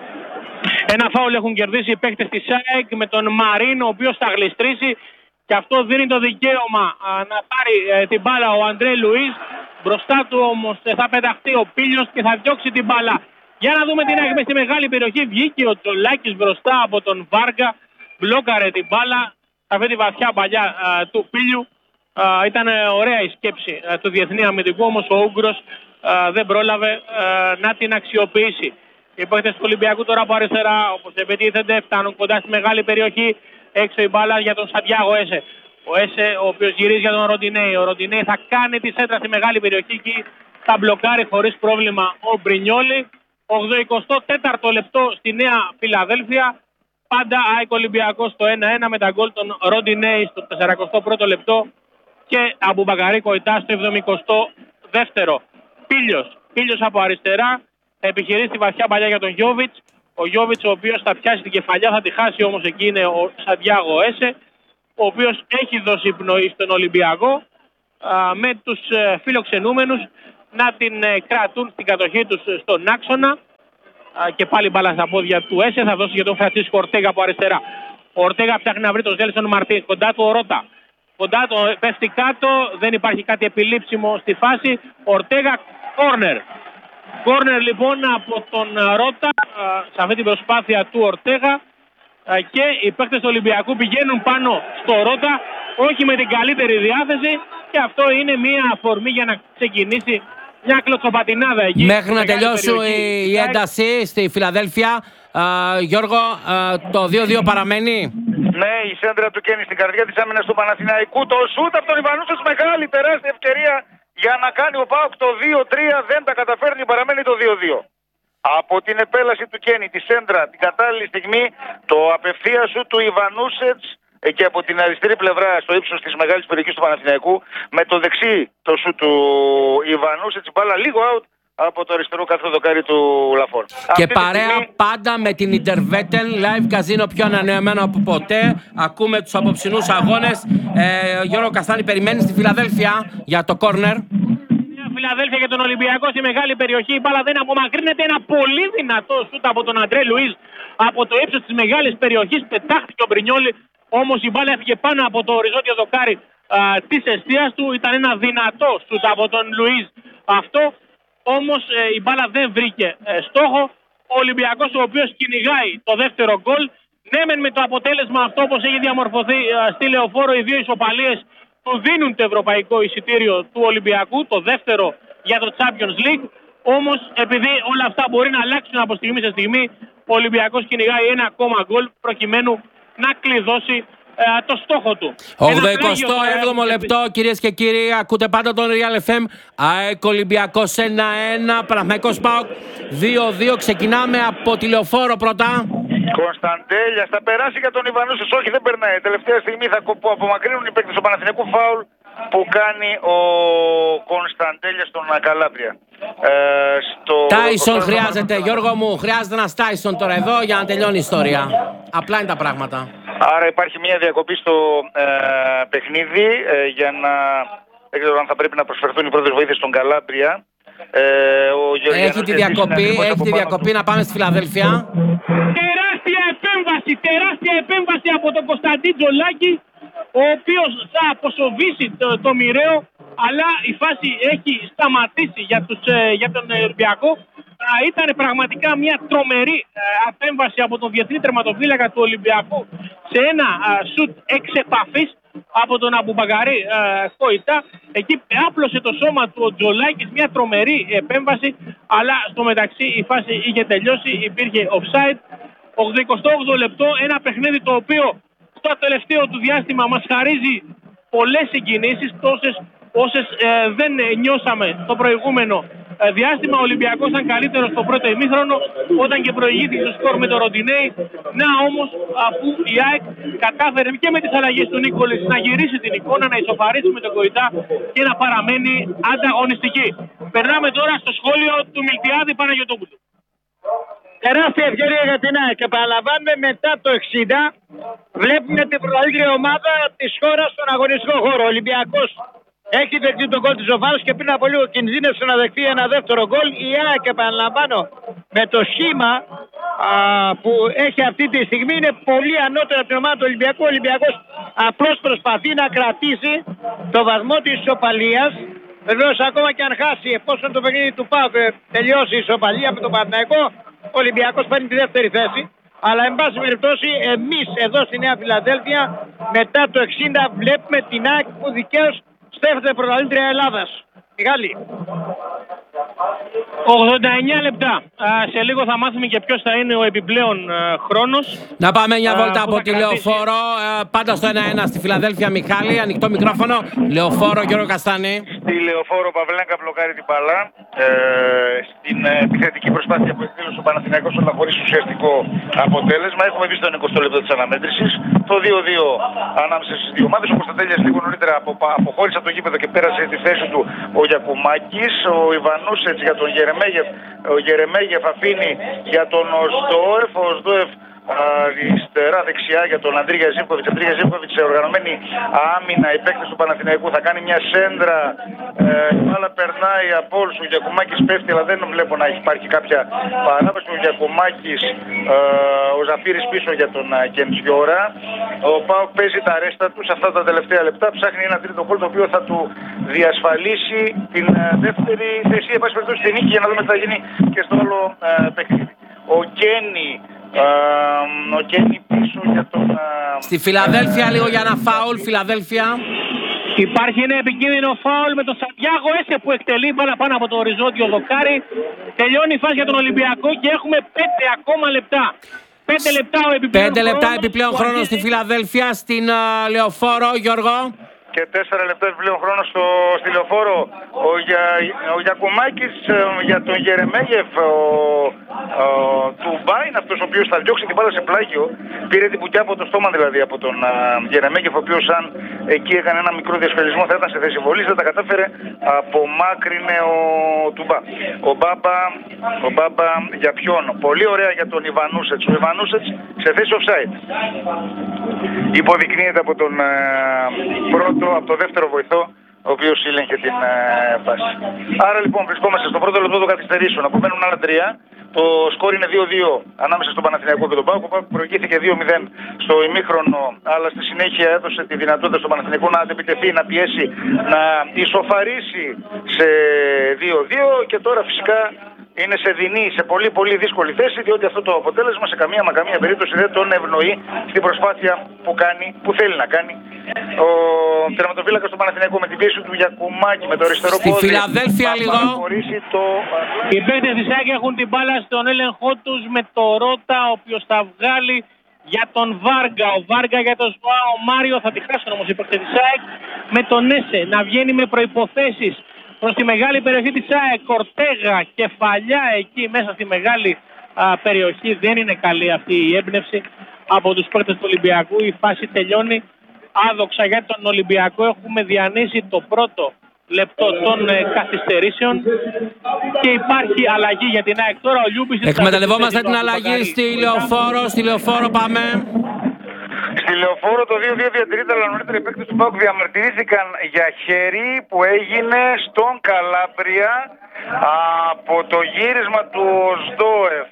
Ένα φάουλ έχουν κερδίσει οι παίκτες της ΑΕΚ με τον Μαρίν, ο οποίος θα γλιστρήσει και αυτό δίνει το δικαίωμα να πάρει την μπάλα ο Αντρέ Λουίς. Μπροστά του όμως θα πεταχτεί ο Πίλιος και θα διώξει την μπάλα. Για να δούμε την ΑΕΚ στη μεγάλη περιοχή. Βγήκε ο Τσολάκης μπροστά από τον Βάργα. Μπλόκαρε την μπάλα. Αυτή τη βαθιά παλιά του Πίλιου. Ήταν ωραία η σκέψη του διεθνή αμυντικού, όμως ο Ούγκρος δεν πρόλαβε να την αξιοποιήσει. Οι παίκτες του Ολυμπιακού τώρα από αριστερά, όπως επιτίθενται, φτάνουν κοντά στη μεγάλη περιοχή. Έξω η μπάλα για τον Σαντιάγο Έσε. Ο Έσε, ο οποίος γυρίζει για τον Ροντινέη. Ο Ροντινέη θα κάνει τη σέντρα στη μεγάλη περιοχή και θα μπλοκάρει χωρίς πρόβλημα ο Μπρινιόλι. 84ο λεπτό στη Νέα Φιλαδέλφια. Πάντα ΑΕΚ Ολυμπιακός στο 1-1 με τα γκολ των Ροντινέη στο 41ο λεπτό και Αμπουμπακαρί Κοϊτά στο 72ο. Πίλιος από αριστερά επιχειρήσει τη βαθιά παλιά για τον Γιόβιτς. Ο Γιόβιτς, ο οποίος θα πιάσει την κεφαλιά, θα τη χάσει όμως εκεί, είναι ο Σαντιάγο Έσε, ο οποίος έχει δώσει πνοή στον Ολυμπιακό, με τους φιλοξενούμενους να την κρατούν στην κατοχή τους στον άξονα. Και πάλι μπάλα στα πόδια του Έσε, θα δώσει για τον Φραντσίσκο Ορτέγα από αριστερά. Ο Ορτέγα ψάχνει να βρει τον Ζέλσον Μαρτίν, κοντά του ο Ρώτα. Κοντά του πέφτει κάτω, δεν υπάρχει κάτι επιλήψιμο στη φάση. Ορτέγα, κόρνερ. Κόρνερ λοιπόν από τον Ρώτα σε αυτή την προσπάθεια του Ορτέγα, και οι παίκτες του Ολυμπιακού πηγαίνουν πάνω στο Ρώτα, όχι με την καλύτερη διάθεση, και αυτό είναι μια αφορμή για να ξεκινήσει μια κλωτσοπατινάδα εκεί. Μέχρι να τελειώσει η ένταση στη Φιλαδέλφια, Γιώργο, το 2-2 παραμένει. Ναι, η σέντρα του Κέννη στην καρδιά της άμυνας του Παναθηναϊκού. Το σούτ από τον Ιβανούσετς, μεγάλη τεράστια ευκαιρία για να κάνει ο ΠΑΟΚ το 2-3. Δεν τα καταφέρνει, παραμένει το 2-2. Από την επέλαση του Κέννη, τη σέντρα, την κατάλληλη στιγμή, το απευθεία σου του Ιβανούσετς, και από την αριστερή πλευρά στο ύψος της μεγάλης περιοχής του Παναθηναϊκού, με το δεξί το σου του Ιβανούσετς, μπάλα λίγο out από το αριστερό καθρό δοκάρι του Λαφόρ. Και παρέα πάντα με την Intervetel Live Casino, πιο ανανεωμένο από ποτέ. Ακούμε τους απόψινούς αγώνες. Γιώργο Καστάνη, περιμένει στη Φιλαδέλφια για το κόρνερ. Φιλαδέλφια για τον Ολυμπιακό στη μεγάλη περιοχή. Η μπάλα δεν απομακρύνεται. Ένα πολύ δυνατό σούτ από τον Αντρέ Λουίζ από το ύψος της μεγάλης περιοχής. Πετάχτηκε ο Μπρινιόλι, όμως η μπάλα έφυγε πάνω από το οριζόντιο δοκάρι της εστίας του. Ήταν ένα δυνατό σούτ από τον Λουίζ αυτό. Όμως η μπάλα δεν βρήκε στόχο. Ο Ολυμπιακός, ο οποίος κυνηγάει το δεύτερο γκολ. Ναι, μεν με το αποτέλεσμα αυτό, όπως έχει διαμορφωθεί στη Λεωφόρο, οι δύο ισοπαλίες του δίνουν το ευρωπαϊκό εισιτήριο του Ολυμπιακού, το δεύτερο για το Champions League. Όμως επειδή όλα αυτά μπορεί να αλλάξουν από στιγμή σε στιγμή, ο Ολυμπιακός κυνηγάει ένα ακόμα γκολ προκειμένου να κλειδώσει το στόχο του. 87ο λεπτό, κυρίες και κύριοι, ακούτε πάντα τον Real FM. ΑΕΚ Ολυμπιακός 1-1, Παναθηναϊκός ΠΑΟΚ 2-2. Ξεκινάμε από τη Λεωφόρο πρώτα. Κωνσταντέλιας θα περάσει για τον Ιβανούσετς, όχι δεν περνάει. Τελευταία στιγμή θα απομακρύνουν οι παίκτες του Παναθηναϊκού, φάουλ που κάνει ο Κωνσταντέλιας στον Καλάβρια. Τάισον χρειάζεται, Γιώργο μου, χρειάζεται ένας Τάισον τώρα εδώ για να τελειώνει η ιστορία. Απλά είναι τα πράγματα. Άρα υπάρχει μια διακοπή στο παιχνίδι για να... Δεν ξέρω αν θα πρέπει να προσφερθούν οι πρώτες βοήθειες στον Καλάμπρια. Έχει τη διακοπή να πάμε στη Φιλαδέλφια. Τεράστια επέμβαση από τον Κωνσταντίν Τζολάκη, ο οποίος θα αποσοβήσει το μοιραίο, αλλά η φάση έχει σταματήσει για τον Ολυμπιακό. Ήταν πραγματικά μια τρομερή επέμβαση από τον διεθνή τερματοφύλακα του Ολυμπιακού σε ένα σουτ εξ επαφής από τον Αμπουμπακαρί Κοϊτά. Εκεί άπλωσε το σώμα του ο Τζολάκης, μια τρομερή επέμβαση, αλλά στο μεταξύ η φάση είχε τελειώσει, υπήρχε offside. 88 λεπτό, ένα παιχνίδι το οποίο στο τελευταίο του διάστημα μας χαρίζει πολλές συγκινήσεις, τόσες όσες δεν νιώσαμε στο προηγούμενο διάστημα. Ο Ολυμπιακός ήταν καλύτερος στο πρώτο ημίχρονο όταν και προηγήθηκε στο σκορ με το Ροντινέι. Να όμως, αφού η ΑΕΚ κατάφερε και με τις αλλαγές του Νίκολης να γυρίσει την εικόνα, να ισοφαρίσει με τον Κοϊτά και να παραμένει ανταγωνιστική. Περνάμε τώρα στο σχόλιο του Μιλτιάδη Παναγιωτόπουλου. Τεράστια ευκαιρία για την ΑΕΚ. Επαναλαμβάνουμε, μετά το 60 βλέπουμε την πρωταθλήτρια ομάδα της χώρας στον αγωνιστικό χώρο. Ο Ολυμπιακός έχει δεχτεί τον γκολ της Ζωβάρας και πριν από λίγο κινδύνευσε να δεχτεί ένα δεύτερο γκολ. Η ΑΕΚ, επαναλαμβάνω, με το σχήμα που έχει αυτή τη στιγμή είναι πολύ ανώτερο από την ομάδα του Ολυμπιακού. Ο Ολυμπιακός απλώς προσπαθεί να κρατήσει το βαθμό της ισοπαλίας. Βεβαίως, ακόμα και αν χάσει, εφόσον το παιχνίδι του ΠΑΟΚ τελειώσει η ισοπαλία με τον Παναθηναϊκό, ο Ολυμπιακός παίρνει τη δεύτερη θέση. Αλλά εν πάση περιπτώσει, εμείς εδώ στη Νέα Φιλαδέλφια μετά το 60 βλέπουμε την ΑΕΚ που δικαίως στέφεται πρωταθλήτρια Ελλάδας. Μιχάλη. 89 λεπτά. Σε λίγο θα μάθουμε και ποιος θα είναι ο επιπλέον χρόνος. Να πάμε μια βόλτα από τη Λεωφόρο. Πάντα στο 1-1 στη Φιλαδέλφια, Μιχάλη. Ανοιχτό μικρόφωνο. Λεωφόρο, Γιώργο Καστάνη. Στη Λεωφόρο Παυλέγκα μπλοκάρει την μπάλα. Στην επιθετική προσπάθεια που εκδήλωσε ο Παναθηναϊκός, αλλά χωρίς ουσιαστικό αποτέλεσμα. Έχουμε δει στο 20 λεπτό της αναμέτρησης το 2-2 ανάμεσα στις δύο ομάδες. Ο Κωνσταντέλιας λίγο νωρίτερα αποχώρησε από το γήπεδο και πέρασε τη θέση του ο Γιακουμάκης. Ο Ιβανούσετς για τον Γερεμέγεφ. Ο Γερεμέγεφ αφήνει για τον Οσδόεφ. Ο Οσδόεφ αριστερά, δεξιά για τον Αντρίγια Ζίβκοβιτς. Αντρίγια Ζίβκοβιτς σε οργανωμένη άμυνα. Οι παίκτες του Παναθηναϊκού θα κάνει μια σέντρα. Η μπάλα περνάει από όλους. Ο Γιακουμάκης πέφτει, αλλά δεν βλέπω να υπάρχει κάποια παράβαση. Ο Γιακουμάκης, ο Ζαφύρης πίσω για τον Κεντζιόρα. Ο ΠΑΟΚ παίζει τα ρέστα του σε αυτά τα τελευταία λεπτά. Ψάχνει ένα τρίτο γκολ το οποίο θα του διασφαλίσει την δεύτερη θέση. Εν πάση περιπτώσει την νίκη, για να δούμε τι θα γίνει και στο άλλο παιχνίδι. Ο Κένι πίσω για τον... Στη Φιλαδέλφια λίγο για ένα φάουλ, Φιλαδέλφια. Υπάρχει ένα επικίνδυνο φάουλ με τον Σαντιάγο Έσε που εκτελεί μπάλα πάνω από το οριζόντιο δοκάρι. Τελειώνει η φάση για τον Ολυμπιακό και έχουμε 5 ακόμα λεπτά. 5 λεπτά ο επιπλέον 5 λεπτά επιπλέον χρόνο στη Φιλαδέλφια, στην Λεωφόρο, Γιώργο. Και 4 λεπτά επιπλέον χρόνο στη Λεωφόρο. Ο Γιακουμάκης για τον Γερεμέγεφ. Τουμπά είναι αυτός ο οποίος θα διώξει την μπάλα σε πλάγιο. Πήρε την πουκιά από το στόμα δηλαδή από τον Γερεμέγεφ, ο οποίος αν εκεί έκανε ένα μικρό διασφαλισμό θα ήταν σε θέση βολής. Δεν τα κατάφερε, απομάκρυνε ο Τουμπά. Ο Μπάμπα για ποιον? Πολύ ωραία για τον Ιβανούσετς. Ο Ιβανούσετς σε θέση offside. Υποδεικνύεται από τον από το δεύτερο βοηθό, ο οποίος έλεγχε την φάση. Άρα λοιπόν βρισκόμαστε στο πρώτο λεπτό των καθυστερήσεων. Απομένουν άλλα 3. Το σκορ είναι 2-2 ανάμεσα στον Παναθηναϊκό και τον ΠΑΟΚ. Ο ΠΑΟΚ προηγήθηκε 2-0 στο ημίχρονο, αλλά στη συνέχεια έδωσε τη δυνατότητα στον Παναθηναϊκό να αντεπιτεθεί, να πιέσει, να ισοφαρίσει σε 2-2 και τώρα φυσικά είναι σε δεινή, σε πολύ πολύ δύσκολη θέση, διότι αυτό το αποτέλεσμα σε καμία περίπτωση δεν τον ευνοεί στην προσπάθεια που κάνει, που θέλει να κάνει ο τερματοφύλακας του Παναθηναϊκού με την πίεση του Γιακουμάκη, με το αριστερό πόδι. Στη Φιλαδέλφια λίγο. Οι παίκτες της ΑΕΚ έχουν την μπάλα στον έλεγχό τους με το Ρότα, ο οποίος θα βγάλει για τον Βάργα. Ο Βάργα για τον Ζωάο Μάριο, θα τη χάσουν όμως οι παίκτες της ΑΕΚ, με τον Έσε να βγαίνει με προϋποθέσεις προς τη μεγάλη περιοχή της ΑΕΚ. Κορτέγα, κεφαλιά εκεί μέσα στη μεγάλη περιοχή. Δεν είναι καλή αυτή η έμπνευση από τους παίκτες του Ολυμπιακού. Η φάση τελειώνει άδοξα για τον Ολυμπιακό. Έχουμε διανύσει το πρώτο λεπτό των καθυστερήσεων και υπάρχει αλλαγή για την ΑΕΚ. Τώρα ο Λιούμπης... Εκμεταλλευόμαστε την αλλαγή στη Λεωφόρο. Στη Λεωφόρο πάμε. Στη Λεωφόρο το 2-2 διατηρείται, αλλά νωρίτερα οι παίκτες του ΠΑΟΚ διαμαρτυρήθηκαν για χέρι που έγινε στον Καλάμπρια από το γύρισμα του Οσδόεφ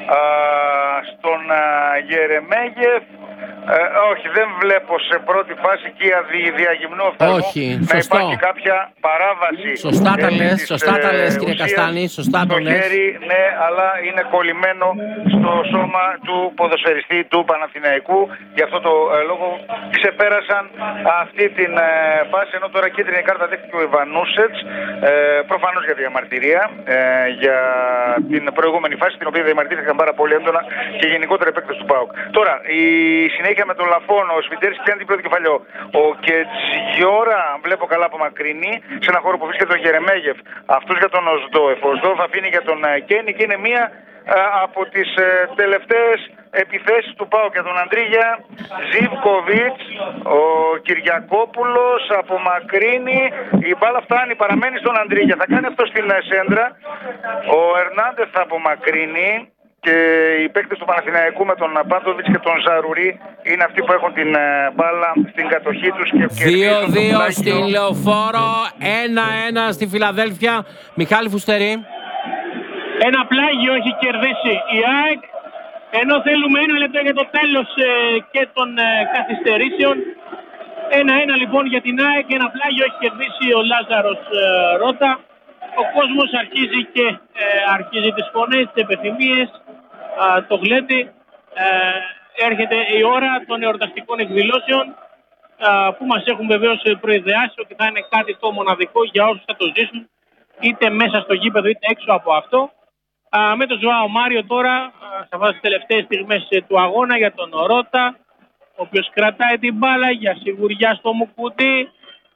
στον Γερεμέγεφ. Όχι, δεν βλέπω σε πρώτη φάση εκεί διαγυμνού οφθαλμού να υπάρχει κάποια παράβαση. Σωστά τα λες κύριε Καστάνη, σωστά το λες. Χέρι, ναι, αλλά είναι κολλημένο στο σώμα του ποδοσφαιριστή του Παναθηναϊκού. Γι' αυτό το λόγο ξεπέρασαν αυτή την φάση, ενώ τώρα κίτρινη κάρτα δέχτηκε ο Ιβανούσετς, προφανώς για διαμαρτυρία, για την προηγούμενη φάση, την οποία διαμαρτύρηκαν πάρα πολύ έντονα και γενικότερα οι παίκτες του ΠΑΟΚ. Τώρα, η συνέχεια με τον Λαφόνο, ο Σβιντέρης πιάνει την πρώτη κεφαλιό. Ο Κετζιόρα, βλέπω καλά από μακρινή, σε ένα χώρο που βρίσκεται ο Γερεμέγεφ. Αυτός για τον Οσδόεφ. Ο Οσδόεφ αφήνει για τον Κένι και είναι μία από τις τελευταίες επιθέσεις του ΠΑΟΚ για τον Αντρίγια Ζίβκοβιτς. Ο Κυριακόπουλος απομακρύνει, η μπάλα φτάνει, παραμένει στον Αντρίγια, θα κάνει αυτό στην σέντρα. Ο Ερνάντες θα απομακρύνει και οι παίκτες του Παναθηναϊκού με τον Πάντοβιτς και τον Ζαρουρί είναι αυτοί που έχουν την μπάλα στην κατοχή τους. 2-2 στην Λεωφόρο, 1-1 στη Φιλαδέλφια. Μιχάλη Φουστερή. Ένα πλάγιο έχει κερδίσει η ΑΕΚ, ενώ θέλουμε 1 λεπτό για το τέλος και των καθυστερήσεων. 1-1 λοιπόν για την ΑΕΚ, ένα πλάγιο έχει κερδίσει ο Λάζαρος Ρότα. Ο κόσμος αρχίζει και αρχίζει τις φωνές, τις επιθυμίες, το γλέντι. Έρχεται η ώρα των εορταστικών εκδηλώσεων που μας έχουν βεβαίως προειδεάσει ότι θα είναι κάτι το μοναδικό για όσους θα το ζήσουν, είτε μέσα στο γήπεδο είτε έξω από αυτό. Με τον Ζωάο Μάριο τώρα, σε αυτές τις τελευταίες στιγμές του αγώνα, για τον Ρότα, ο οποίος κρατάει την μπάλα για σιγουριά στο Μουκουτί.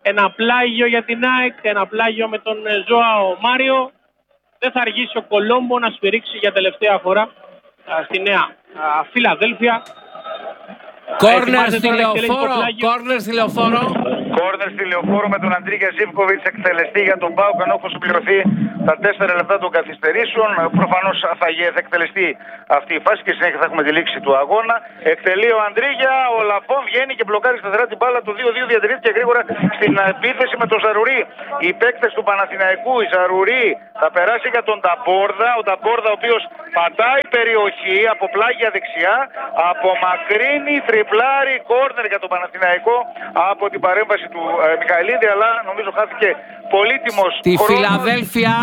ένα πλάγιο για την ΑΕΚ, ένα πλάγιο με τον Ζωάο Μάριο. Δεν θα αργήσει ο Κολόμπο να σφυρίξει για τελευταία φορά στη Νέα Φιλαδέλφια. Κόρνερ στη Λεωφόρο, κόρνερ στη Λεωφόρο. Κόρνερ στη Λεωφόρο με τον Αντρίγια Ζίβκοβιτς εκτελεστή για τον ΠΑΟΚ, ενώ έχουν συμπληρωθεί τα 4 λεπτά των καθυστερήσεων. Προφανώς θα εκτελεστεί αυτή η φάση και συνέχεια θα έχουμε τη λήξη του αγώνα. Εκτελεί ο Αντρίγια, ο Λαφόν βγαίνει και μπλοκάρει σταθερά την μπάλα. Το 2-2 διατηρήθηκε γρήγορα στην επίθεση με τον Ζαρουρί. Οι παίκτες του Παναθηναϊκού, η Ζαρουρί θα περάσει για τον Ταμπόρδα. Ο Ταμπόρδα ο οποίος πατάει περιοχή από πλάγια δεξιά, απομακρύνει, τριπλάρι, κόρνερ για τον Παναθηναϊκό από την παρέμβαση του Μιχαηλίδη, αλλά νομίζω χάθηκε πολύτιμος Στη Φιλαδέλφια.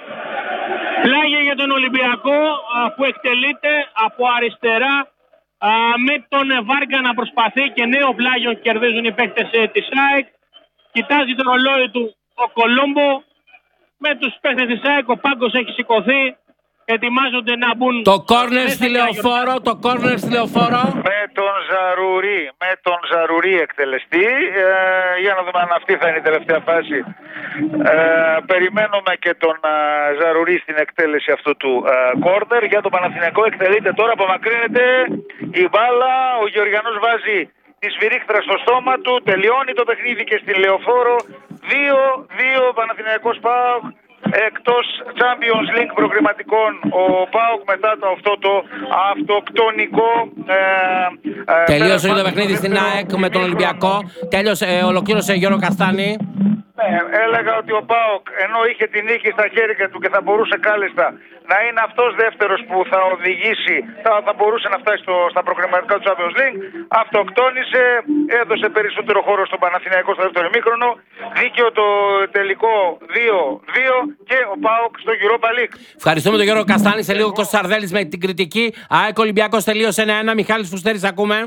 Πλάγιο για τον Ολυμπιακό που εκτελείται από αριστερά με τον Βάρκα να προσπαθεί και νέο πλάγιο κερδίζουν οι παίκτες της ΑΕΚ. Κοιτάζει το ρολόι του ο Κολόμπο με τους παίκτες της ΑΕΚ. Ο πάγκος έχει σηκωθεί. Ετοιμάζονται να μπουν. Το κόρνερ στη Λεωφόρο, το κόρνερ στη Λεωφόρο. Με τον Ζαρουρί εκτελεστή. Για να δούμε αν αυτή θα είναι η τελευταία φάση. Περιμένουμε και τον Ζαρουρί στην εκτέλεση αυτού του κόρνερ. Για το Παναθηναϊκό εκτελείται τώρα, απομακρύνεται η μπάλα. Ο Γεωργιανός βάζει τη σφυρίχτρα στο στόμα του. Τελειώνει το παιχνίδι και στη Λεωφόρο. 2-2 Παναθηναϊκός ΠΑΟΚ. Εκτός Champions League προκριματικών, ο ΠΑΟΚ μετά το αυτό το αυτοκτονικό τελείωσε το παιχνίδι στην ΑΕΚ με τον Ολυμπιακό. Ολοκλήρωσε Γιώργο Καστάνη. Έλεγα ότι ο ΠΑΟΚ ενώ είχε την νίκη στα χέρια του και θα μπορούσε κάλλιστα να είναι αυτός δεύτερος που θα οδηγήσει, θα μπορούσε να φτάσει στα προκριματικά του Champions League, αυτοκτόνησε, έδωσε περισσότερο χώρο στον Παναθηναϊκό στο δεύτερο ημίχρονο, δίκαιο το τελικό 2-2 και ο ΠΑΟΚ στο Europa League. Ευχαριστούμε τον Γιώργο Καστάνη, σε λίγο Κώστας Σαρδέλης με την κριτική. ΑΕΚ Ολυμπιακός τελείωσε 1-1, Μιχάλης Φουστέρης ακούμε.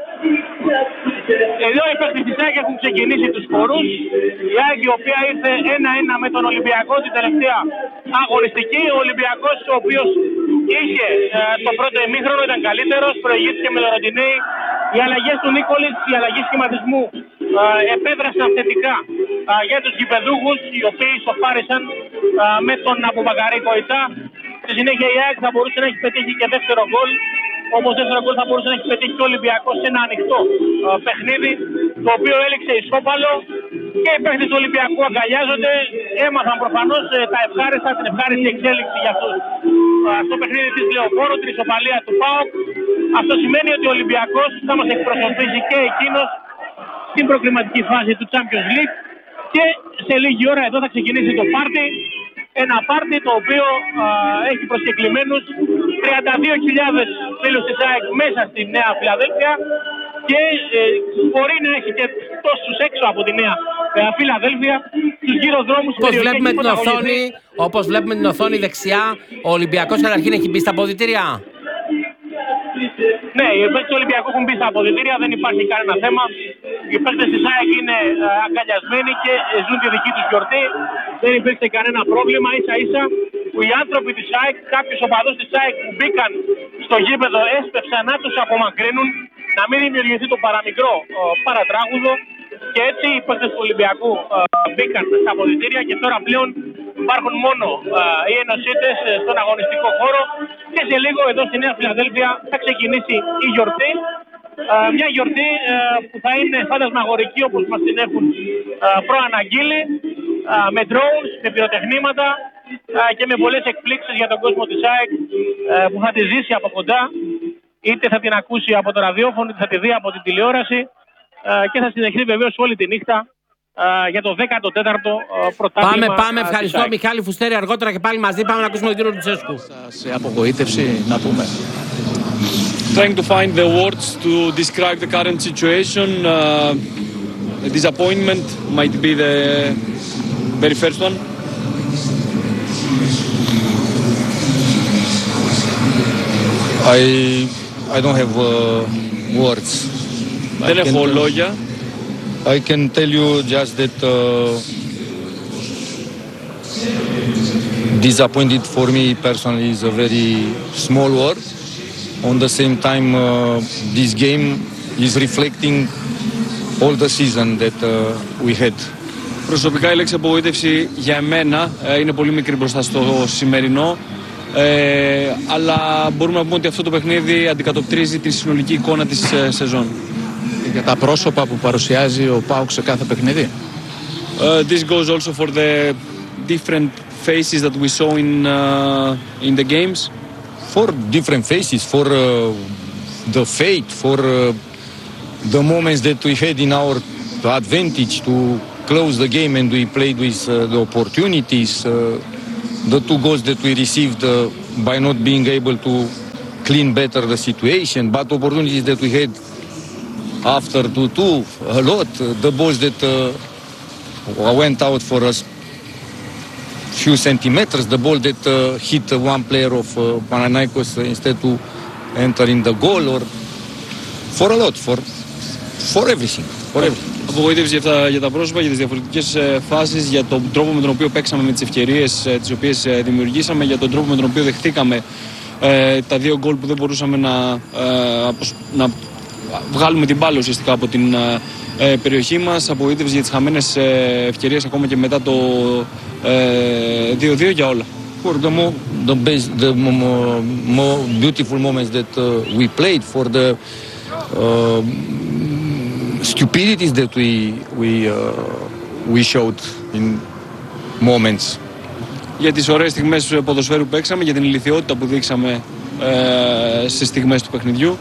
Εδώ οι παίκτες της ΑΕΚ έχουν ξεκινήσει τους χορούς. Η ΑΕΚ η οποία ήρθε 1-1 με τον Ολυμπιακό την τελευταία αγωνιστική. Ο Ολυμπιακός ο οποίος είχε το πρώτο ημίχρονο, ήταν καλύτερος, προηγήθηκε με τον Ροντινέη. Οι αλλαγές του Νίκολης, οι αλλαγές σχηματισμού επέδρασαν θετικά για τους γηπεδούχους, οι οποίοι σοφάρισαν με τον Αμπουμπακαρί Κοϊτά. Στη συνέχεια η ΑΕΚ θα μπορούσε να έχει πετύχει και δεύτερο γκολ. Όμως δεύτερο γκολ θα μπορούσε να έχει πετύχει και ο Ολυμπιακός σε ένα ανοιχτό παιχνίδι, το οποίο έληξε ισόπαλο και οι παίκτες του Ολυμπιακού αγκαλιάζονται. Έμαθαν προφανώς την ευχάριστη εξέλιξη για αυτούς στο παιχνίδι της Λεωφόρου, την ισοπαλία του ΠΑΟΚ. Αυτό σημαίνει ότι ο Ολυμπιακός θα μας εκπροσωπήσει και εκείνος στην προκριματική φάση του Champions League και σε λίγη ώρα εδώ θα ξεκινήσει το πάρτι. Ένα πάρτι το οποίο έχει προσκεκλημένους 32.000 φίλους της ΑΕΚ μέσα στη Νέα Φιλαδέλφια και μπορεί να έχει και τόσους έξω από τη Νέα Φιλαδέλφια στους γύρω δρόμους. Όπως βλέπουμε την οθόνη δεξιά, ο Ολυμπιακός καταρχήν έχει μπει στα αποδυτήρια. Ναι, οι παίκτες του Ολυμπιακού έχουν μπει στα αποδυτήρια, δεν υπάρχει κανένα θέμα. Οι παίκτες της ΑΕΚ είναι αγκαλιασμένοι και ζουν τη δική τους γιορτή. Δεν υπήρξε κανένα πρόβλημα. Ίσα ίσα που οι άνθρωποι της ΑΕΚ, κάποιους οπαδούς της ΑΕΚ που μπήκαν στο γήπεδο, έσπευσαν να τους απομακρύνουν, να μην δημιουργηθεί το παραμικρό παρατράγουδο. Και έτσι οι παίκτες του Ολυμπιακού μπήκαν στα αποδυτήρια και τώρα πλέον υπάρχουν μόνο οι ενωσίτες στον αγωνιστικό χώρο και σε λίγο εδώ στη Νέα Φιλαδέλφια θα ξεκινήσει η γιορτή. Μια γιορτή που θα είναι φαντασμαγορική όπως μας την έχουν προαναγγείλει, με drones, με πυροτεχνήματα και με πολλές εκπλήξεις για τον κόσμο της ΑΕΚ που θα τη ζήσει από κοντά, είτε θα την ακούσει από το ραδιόφωνο, είτε θα τη δει από την τηλεόραση και θα συνεχίσει βεβαίως όλη τη νύχτα για το 14ο πρωτάθλημα. Πάμε, ευχαριστώ Μιχάλη Φουστέρη, αργότερα και πάλι μαζί πάμε να ακούσουμε τον κύριο Λουτσέσκου. Σε απογοήτευση να πούμε. Trying to find the words to describe the current situation. A disappointment might be the very first one. I don't have words. Δεν έχω λόγια. I can tell you just that disappointed for me personally is a very small word. On the same time, this game is reflecting all the season that we had. Προσωπικά η λέξη απογοήτευση για εμένα είναι πολύ μικρή μπροστά στο σημερινό. Αλλά μπορούμε να πούμε ότι αυτό το παιχνίδι αντικατοπτρίζει τη συνολική εικόνα της σεζόν. Για τα πρόσωπα που παρουσιάζει ο ΠΑΟΚ σε κάθε παιχνίδι. This goes also for the different faces that we saw in the games. For different faces, for the fate, for the moments that we had in our advantage to close the game and we played with the opportunities, the 2 goals that we received by not being able to clean better the situation, but opportunities that we had after 2-2, a lot, the balls that went out for us few centimeters, the ball that hit one player of Panathinaikos instead to enter in the goal, or for a lot, for everything, for everything. Απογοήτευση για τα πρόσωπα, για τις διαφορετικές φάσεις, για τον τρόπο με τον οποίο παίξαμε με τις ευκαιρίες τις οποίες δημιουργήσαμε, για τον τρόπο με τον οποίο δεχτήκαμε τα 2 γκολ που δεν μπορούσαμε να βγάλουμε την μπάλα ουσιαστικά από την περιοχή μας. Απογοήτευση για τις χαμένες ευκαιρίες ακόμα και μετά το 2-2, για όλα. For the more beautiful moments that we played, for the stupidities that we showed in moments. Για τις ωραίες στιγμές ποδοσφαίρου που παίξαμε, για την ηλιθιότητα που δείξαμε σε στιγμές του παιχνιδιού.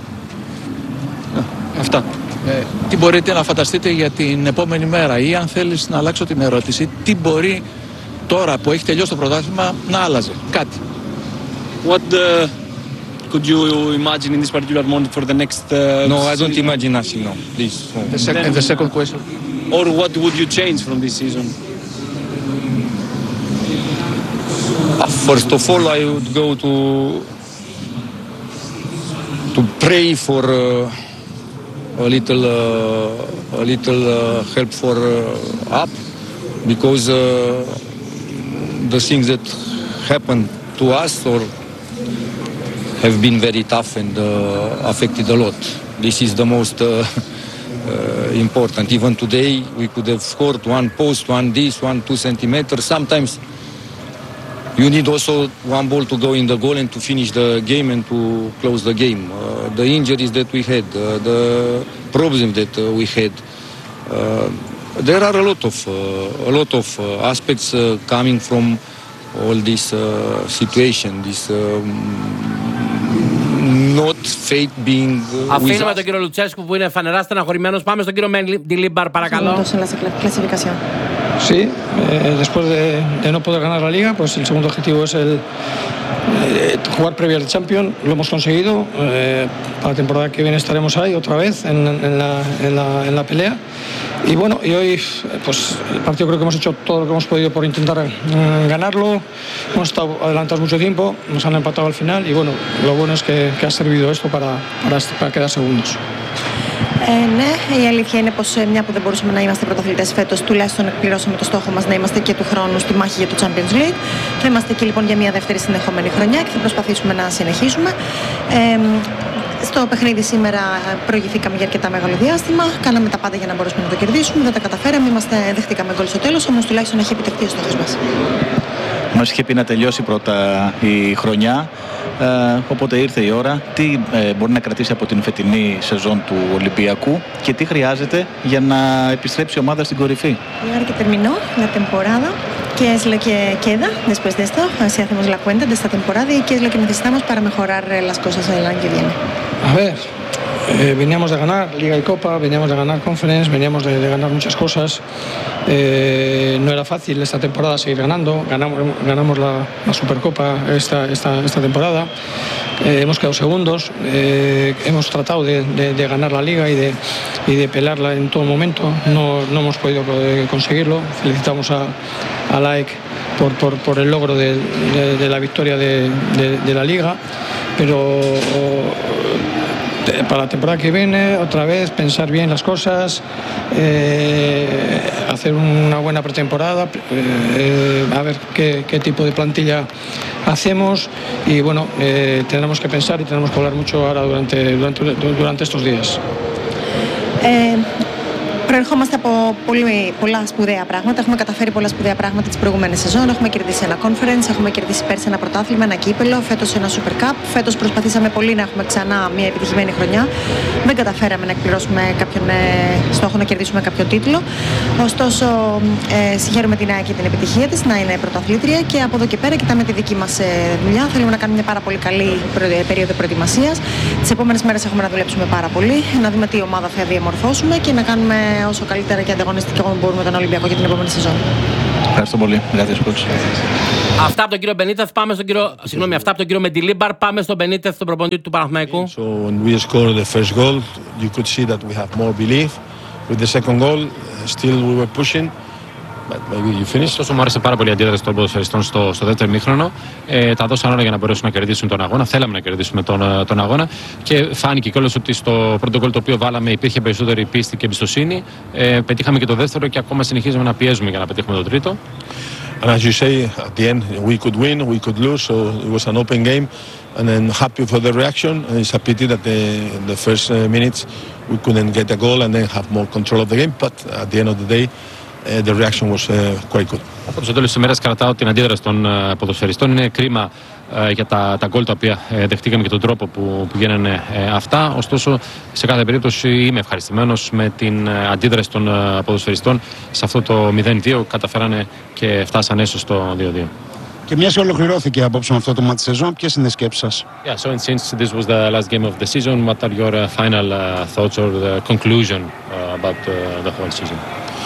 Αυτά. Τι μπορείτε να φανταστείτε για την επόμενη μέρα, ή αν θέλεις να αλλάξω την ερώτηση, τι μπορεί τώρα που έχει τελειώσει το πρωτάθλημα να άλλαζε κάτι? What could you imagine in this particular moment for the next? No, I don't imagine nothing. No, please. No. The second question. Or what would you change from this season? First of all, I would go to pray for a little help for up, because the things that happened to us or have been very tough and affected a lot. This is the most important. Even today, we could have scored 1 post, 1 this, 1 2 centimeters. Sometimes you need also 1 ball to go in the goal and to finish the game and to close the game. The injuries that we had, the problems that we had. There are a lot of aspects coming from all this situation. This not fate being. Αφήνουμε τον κύριο Λουτσέσκου που είναι φανερά στεναχωρημένος. Πάμε στον κύριο Μεντιλίμπαρ, παρακαλώ. Sí, después de no poder ganar la liga, pues el segundo objetivo es el jugar previas de Champions. Lo hemos conseguido. Para la temporada que viene estaremos ahí otra vez en la pelea. Y bueno, y hoy pues el partido creo que hemos hecho todo lo que hemos podido por intentar ganarlo. Hemos estado adelantados mucho tiempo, nos han empatado al final y bueno, lo bueno es que ha servido esto para quedar segundos. Ναι, η αλήθεια είναι πως μια που δεν μπορούσαμε να είμαστε πρωταθλητές φέτος, τουλάχιστον εκπληρώσαμε το στόχο μας να είμαστε και του χρόνου στη μάχη για το Champions League. Θα είμαστε εκεί λοιπόν για μια δεύτερη συνεχόμενη χρονιά και θα προσπαθήσουμε να συνεχίσουμε. Στο παιχνίδι σήμερα προηγηθήκαμε για αρκετά μεγάλο διάστημα. Κάναμε τα πάντα για να μπορέσουμε να το κερδίσουμε. Δεν τα καταφέραμε. Δεχτήκαμε γκολ στο τέλος, όμως τουλάχιστον έχει επιτευχθεί ο στόχος μας. Μας είχε πει να τελειώσει πρώτα η χρονιά. Οπότε ήρθε η ώρα. Τι μπορεί να κρατήσει από την φετινή σεζόν του Ολυμπιακού και τι χρειάζεται για να επιστρέψει η ομάδα στην κορυφή? Ahora que terminó la temporada, ¿qué es lo que queda después de esto? Si hacemos la cuenta de esta temporada y qué es lo que necesitamos para mejorar las cosas el año que viene. A ver, veníamos de ganar Liga y Copa, veníamos de ganar Conference, veníamos de ganar muchas cosas. No era fácil esta temporada seguir ganando. Ganamos la Supercopa esta temporada. Hemos quedado segundos. Hemos tratado de ganar la Liga y de pelearla en todo momento. No hemos podido conseguirlo. Felicitamos a LAEK por el logro de la victoria de la Liga. Pero para la temporada que viene, otra vez, pensar bien las cosas, hacer una buena pretemporada, a ver qué tipo de plantilla hacemos y bueno, tendremos que pensar y tenemos que hablar mucho ahora durante estos días. Προερχόμαστε από πολλά σπουδαία πράγματα. Έχουμε καταφέρει πολλά σπουδαία πράγματα τις προηγούμενες σεζόν. Έχουμε κερδίσει ένα conference, έχουμε κερδίσει πέρσι ένα πρωτάθλημα, ένα κύπελο, φέτος ένα Super Cup. Φέτος προσπαθήσαμε πολύ να έχουμε ξανά μια επιτυχημένη χρονιά. Δεν καταφέραμε να εκπληρώσουμε κάποιον στόχο να κερδίσουμε κάποιο τίτλο. Ωστόσο, συγχαίρουμε την ΑΕΚ για την επιτυχία της, να είναι πρωταθλήτρια και από εδώ και πέρα κοιτάμε τη δική μας δουλειά. Θέλουμε να κάνουμε μια πάρα πολύ καλή περίοδο προετοιμασίας. Τις επόμενες μέρες έχουμε να δουλέψουμε πάρα πολύ, να δούμε τι ομάδα θα διαμορφώσουμε και να κάνουμε όσο καλύτερα και ανταγωνιστικό μπορούμε τον Ολυμπιακό για την επόμενη σεζόν. Ευχαριστώ πολύ. Αυτά από τον κύριο Μπενίτεθ. Πάμε στον κύριο. Συγγνώμη, αυτά από τον κύριο Μεντιλίμπαρ. Πάμε στον Μπενίτεθ, τον προπονητή του Παναθηναϊκού. So when we scored the first goal, you could see that we have more belief. With the second goal, still we were pushing. Ωστόσο, μου άρεσε πάρα πολύ η αντίδραση των ποδοσφαιριστών στο δεύτερο ημίχρονο. Τα δώσαν όλα για να μπορέσουν να κερδίσουν τον αγώνα. Θέλαμε να κερδίσουμε τον αγώνα και φάνηκε κιόλας ότι στο πρώτο γκολ το οποίο βάλαμε υπήρχε περισσότερη πίστη και εμπιστοσύνη. Πετύχαμε και το δεύτερο και ακόμα συνεχίζουμε να πιέζουμε για να πετύχουμε το τρίτο. And as you say, at the end we could win, we could lose, so it was an open game. And then happy for the reaction. And it's a pity that the first minutes we couldn't get a goal and then have more control of the game. But at the end of the day, the reaction was quite good. Από το τέλος της ημέρας κρατάω την αντίδραση των ποδοσφαιριστών. Είναι κρίμα για τα γκολ τα οποία δεχτήκαμε και τον τρόπο που γίνανε αυτά. Ωστόσο, σε κάθε περίπτωση είμαι ευχαριστημένος με την αντίδραση των ποδοσφαιριστών. Σε αυτό το 0-2 καταφέρανε και φτάσανε έσω στο 2-2. Και μιας ολοκληρώθηκε απόψε με αυτό το μάτι σεζόν, ποιες είναι οι σκέψεις σας? Yeah, so since this was the last game of the season, what are your final thoughts or the conclusion about the whole season?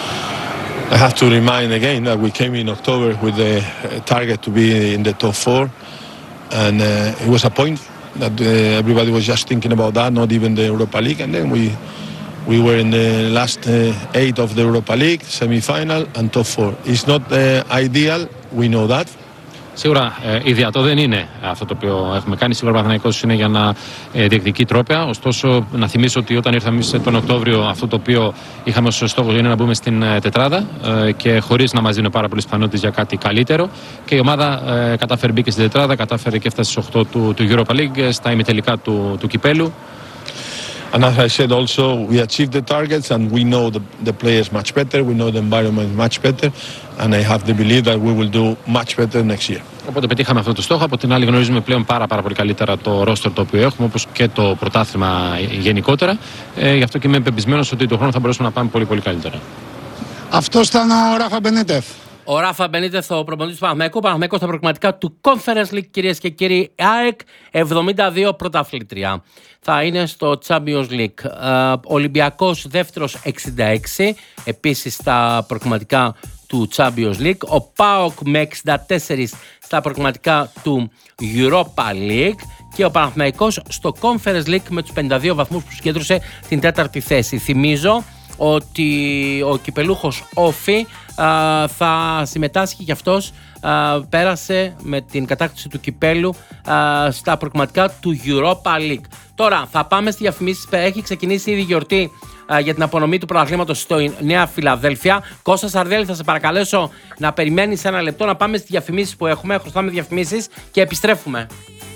I have to remind again that we came in October with the target to be in the top 4, and it was a point that everybody was just thinking about that, not even the Europa League, and then we were in the last 8 of the Europa League, semi-final and top 4. It's not ideal, we know that. Σίγουρα ιδιαίτερο δεν είναι αυτό το οποίο έχουμε κάνει. Σίγουρα ο Παναθηναϊκός είναι για να διεκδικεί τρόπαια. Ωστόσο, να θυμίσω ότι όταν ήρθαμε εμείς τον Οκτώβριο, αυτό το οποίο είχαμε ως στόχο είναι να μπούμε στην τετράδα και χωρίς να μας δίνουν πάρα πολλές πιθανότητες για κάτι καλύτερο. Και η ομάδα κατάφερε, μπήκε στην τετράδα, κατάφερε και έφτασε στις 8 του Europa League, στα ημιτελικά του κυπέλου. And as I said also, we achieved the targets and we know the players much better, we know the environment much better, and I have the belief that we will do much better next year. Οπότε πετύχαμε αυτό το στόχο. Από την άλλη γνωρίζουμε πλέον πάρα πολύ καλύτερα το ρόστερ το οποίο έχουμε, όπως και το πρωτάθλημα γενικότερα. Γι' αυτό και είμαι πεπισμένος ότι τον χρόνο θα μπορέσουμε να πάμε πολύ καλύτερα. Αυτό ήταν ο Ράφα Μπενίτεθ. Ο Ράφα Μπενίτεθ, ο προπονητής του Παναθηναϊκού. Παναθηναϊκός στα προκριματικά του Conference League, κυρίες και κύριοι. ΑΕΚ 72 πρωταθλήτρια. Θα είναι στο Champions League. Ολυμπιακός δεύτερος 66, επίσης στα προκριματικά του Champions League. Ο ΠΑΟΚ με 64 στα προκριματικά του Europa League. Και ο Παναθηναϊκός στο Conference League με τους 52 βαθμούς που συγκέντρωσε την τέταρτη θέση. Θυμίζω ότι ο κυπελούχος Όφη θα συμμετάσχει και αυτός, πέρασε με την κατάκτηση του κυπέλου στα προκριματικά του Europa League. Τώρα θα πάμε στη διαφημίσεις. Έχει ξεκινήσει ήδη η γιορτή για την απονομή του πρωταθλήματος στο Νέα Φιλαδέλφια. Κώστα Σαρδέλη, θα σε παρακαλέσω να περιμένεις ένα λεπτό να πάμε στις διαφημίσεις που έχουμε. Χρωστάμε διαφημίσεις και επιστρέφουμε.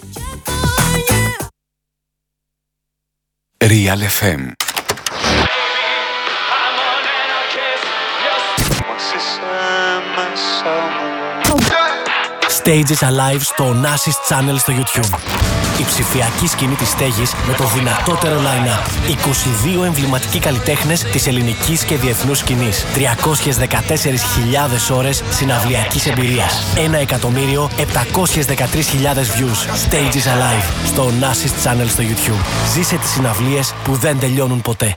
Real FM. Stages Alive στο Nasis Channel στο YouTube. Η ψηφιακή σκηνή της στέγης με το δυνατότερο line-up. 22 εμβληματικοί καλλιτέχνες της ελληνικής και διεθνούς σκηνής. 314.000 ώρες συναυλιακής εμπειρίας. 1.713.000 views. Stages Alive στο Nasis Channel στο YouTube. Ζήσε τις συναυλίες που δεν τελειώνουν ποτέ.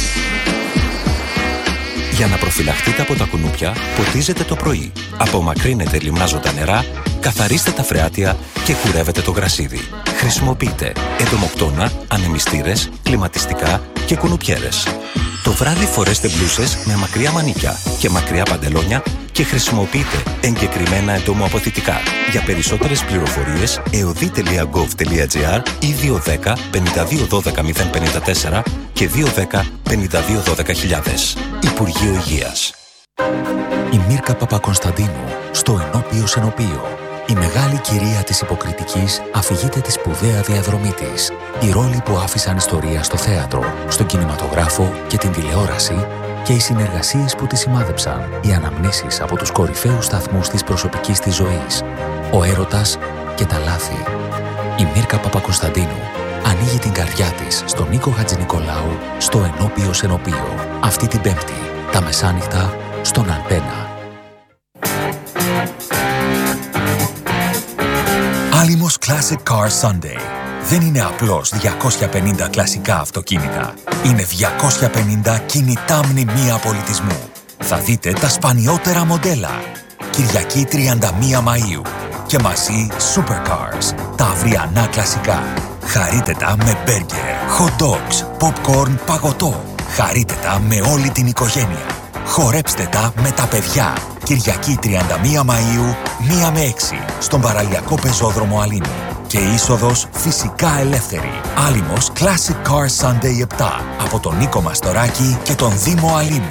Για να προφυλαχτείτε από τα κουνούπια, ποτίζετε το πρωί. Απομακρύνετε λιμνάζοντα νερά, καθαρίστε τα φρεάτια και κουρεύετε το γρασίδι. Χρησιμοποιείτε εντομοκτώνα, ανεμιστήρες, κλιματιστικά και κουνουπιέρες. Το βράδυ φορέστε μπλούσες με μακριά μανίκια και μακριά παντελόνια και χρησιμοποιείτε εγκεκριμένα εντομοαποθητικά. Για περισσότερες πληροφορίες, eodi.gov.gr ή 210 5212 054 και 210 5212 000. Υπουργείο Υγείας. Η Μίρκα Παπακωνσταντίνου στο Ενώπιος Ενωπείο. Η μεγάλη κυρία της υποκριτικής αφηγείται τη σπουδαία διαδρομή της. Οι ρόλοι που άφησαν ιστορία στο θέατρο, στον κινηματογράφο και την τηλεόραση και οι συνεργασίες που τη σημάδεψαν, οι αναμνήσεις από τους κορυφαίους σταθμούς της προσωπικής της ζωής, ο έρωτας και τα λάθη. Η Μίρκα Παπακοσταντίνου ανοίγει την καρδιά της στον Νίκο Χατζηνικολάου στο Ενώπιος Ενωπείο. Αυτή την Πέμπτη, τα μεσάνυχτα, στον Αντένα. Άλυμος Classic Car Sunday. Δεν είναι απλώς 250 κλασικά αυτοκίνητα. Είναι 250 κινητά μνημεία πολιτισμού. Θα δείτε τα σπανιότερα μοντέλα. Κυριακή 31 Μαΐου. Και μαζί Supercars, τα αυριανά κλασικά. Χαρείτε τα με μπέργκερ, hot dogs, popcorn, παγωτό. Χαρείτε τα με όλη την οικογένεια. Χορέψτε τα με τα παιδιά. Κυριακή 31 Μαΐου, 1 με 6, στον παραλιακό πεζόδρομο Αλήμου. Και είσοδος φυσικά ελεύθερη. Άλυμος Classic Car Sunday 7, από τον Νίκο Μαστοράκη και τον Δήμο Αλήμου.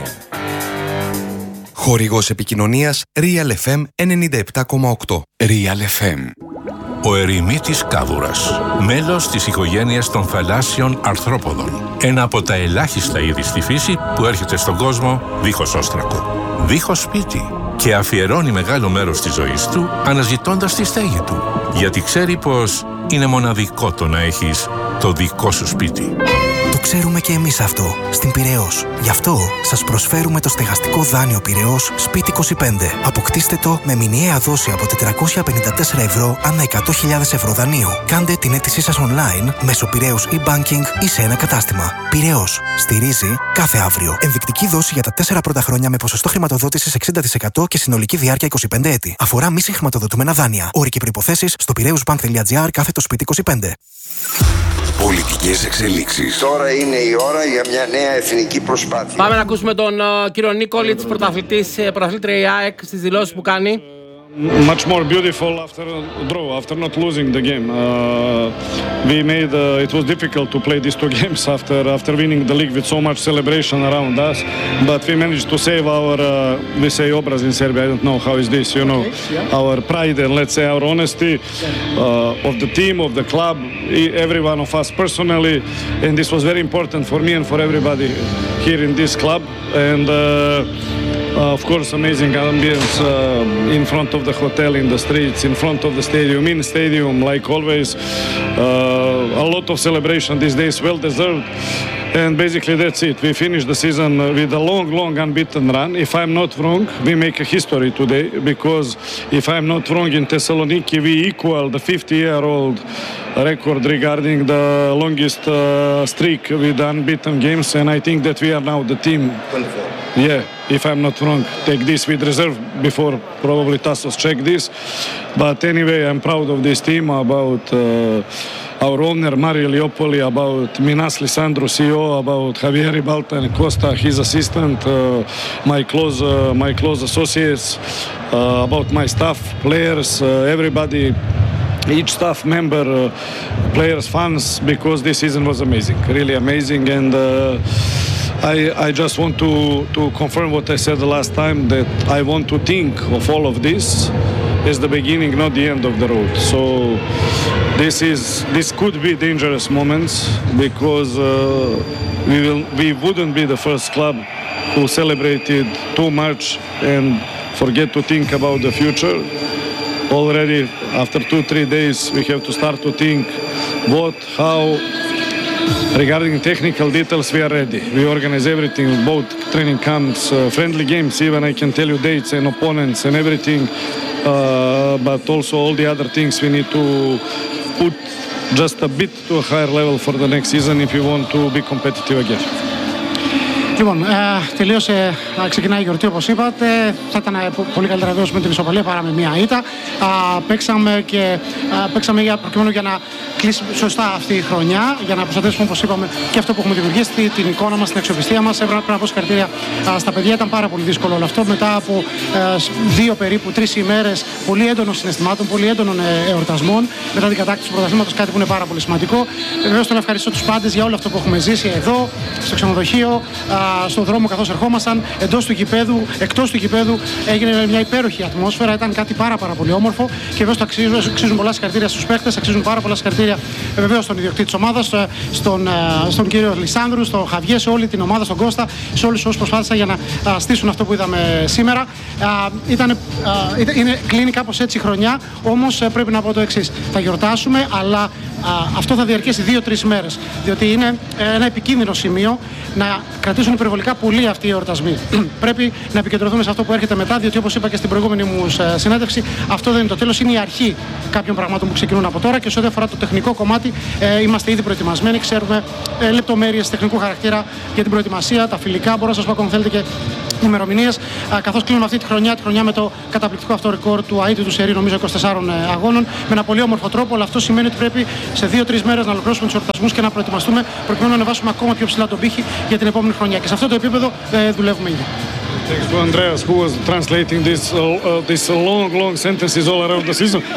Χορηγός επικοινωνίας Real FM 97,8. Real FM. Ο ερημίτης κάβουρας, μέλος της οικογένειας των θαλάσσιων αρθρόποδων. Ένα από τα ελάχιστα είδη στη φύση που έρχεται στον κόσμο δίχως όστρακο, δίχως σπίτι και αφιερώνει μεγάλο μέρος της ζωής του αναζητώντας τη στέγη του, γιατί ξέρει πως είναι μοναδικό το να έχεις το δικό σου σπίτι. Το ξέρουμε και εμείς αυτό, στην Πειραιώς. Γι' αυτό σας προσφέρουμε το στεγαστικό δάνειο Πειραιώς Σπίτι 25. Αποκτήστε το με μηνιαία δόση από 454 ευρώ ανά 100.000 ευρώ δανείου. Κάντε την αίτησή σας online μέσω Πειραιώς e-banking ή σε ένα κατάστημα. Πειραιώς. Στηρίζει κάθε αύριο. Ενδεικτική δόση για τα 4 πρώτα χρόνια με ποσοστό χρηματοδότησης 60% και συνολική διάρκεια 25 έτη. Αφορά μη συγχρηματοδοτούμενα δάνεια. Όροι και προϋποθέσεις στο piraeusbank.gr/σπίτι 25. Πολιτικές εξελίξεις. Τώρα είναι η ώρα για μια νέα εθνική προσπάθεια. Πάμε να ακούσουμε τον κύριο Νίκολιτς, πρωταθλήτρια η ΑΕΚ, στις δηλώσεις που κάνει. Much more beautiful after a draw, after not losing the game. We made it was difficult to play these two games after winning the league with so much celebration around us, but we managed to save our we say obraz in Serbia. I don't know how is this, you know, our pride and let's say our honesty of the team, of the club, every one of us personally, and this was very important for me and for everybody here in this club. And of course, amazing ambience in front of the hotel, in the streets, in front of the stadium, in stadium, like always. A lot of celebration these days, well deserved. And basically that's it. We finished the season with a long unbeaten run. If I'm not wrong, we make a history today, because if I'm not wrong, in Thessaloniki we equal the 50-year-old record regarding the longest streak with unbeaten games, and I think that we are now the team. 24. Yeah, if I'm not wrong, take this with reserve before probably Tassos check this. But anyway, I'm proud of this team, about our owner Mario Leopoli, about Minas Lisandro, CEO, about Javier Ribalta and Costa, his assistant, my close associates, about my staff, players, everybody, each staff member, players, fans, because this season was amazing, really amazing. And I just want to confirm what I said the last time, that I want to think of all of this as the beginning, not the end of the road. So this could be dangerous moments, because we wouldn't be the first club who celebrated too much and forget to think about the future. Already after 2-3 days we have to start to think what, how. Regarding technical details, we are ready. We organize everything, both training camps, friendly games, even I can tell you dates and opponents and everything. But also all the other things we need to put just a bit to a higher level for the next season if we want to be competitive again. Λοιπόν, ξεκινάει η γιορτή όπως είπατε. Θα ήταν πολύ καλύτερα εδώ με την ισοπαλία παρά με μία ήττα. Παίξαμε προκειμένου για να κλείσει σωστά αυτή η χρονιά, για να προστατεύσουμε, όπως είπαμε, και αυτό που έχουμε δημιουργήσει, την εικόνα μας, την αξιοπιστία μας. Έπρεπε να πω συγχαρητήρια στα παιδιά. Ήταν πάρα πολύ δύσκολο όλο αυτό. Μετά από 3 ημέρες πολύ έντονων συναισθημάτων, πολύ έντονων εορτασμών, μετά την κατάκτηση του πρωταθλήματος, κάτι που είναι πάρα πολύ σημαντικό. Βεβαίως, θέλω να ευχαριστήσω τους πάντες για όλο αυτό που έχουμε ζήσει εδώ, στο ξενοδοχείο, στον δρόμο καθώς ερχόμασταν, εντός του γηπέδου, εκτός του γηπέδου. Έγινε μια υπέροχη ατμόσφαιρα, ήταν κάτι πάρα πολύ όμορφο και βέβαια αξίζουν πολλά συγχαρητήρια στους παίκτες, αξίζουν πάρα πολλά συγχαρητήρια βεβαίως στον ιδιοκτήτη της ομάδας, στον κύριο Λισάνδρου, στον Χαβιέ, σε όλη την ομάδα, στον Κώστα, σε όλους όσους προσπάθησαν για να στήσουν αυτό που είδαμε σήμερα. Κλείνει κάπως έτσι η χρονιά, όμως πρέπει να πω το εξής. Θα γιορτάσουμε, αλλά αυτό θα διαρκέσει 2-3 μέρες. Διότι είναι ένα επικίνδυνο σημείο να κρατήσουν υπερβολικά πολύ αυτοί οι εορτασμοί. Πρέπει να επικεντρωθούμε σε αυτό που έρχεται μετά, διότι όπως είπα και στην προηγούμενη μου συνέντευξη, αυτό δεν είναι το τέλος, είναι η αρχή κάποιων πραγμάτων που ξεκινούν από τώρα. Και σε ό,τι αφορά το τεχνικό κομμάτι, είμαστε ήδη προετοιμασμένοι, ξέρουμε λεπτομέρειες τεχνικού χαρακτήρα για την προετοιμασία, τα φιλικά. Μπορώ να σας πω ακόμα θέλετε και ημερομηνίες, καθώς κλείνουμε αυτή τη χρονιά με το καταπληκτικό αυτό ρεκόρ του ΑΕΤ του Σερί, νομίζω 24 αγώνων, με ένα πολύ όμορφο τρόπο. Αλλά αυτό σημαίνει ότι πρέπει σε 2-3 μέρες να ολοκληρώσουμε τους εορτασμούς και να προετοιμαστούμε προκειμένου να ανεβάσουμε ακόμα πιο ψηλά τον πύχη για την επόμενη χρονιά. Και σε αυτό το επίπεδο δουλεύουμε ήδη. Thanks to Andreas, who was translating these long sentences all around the season.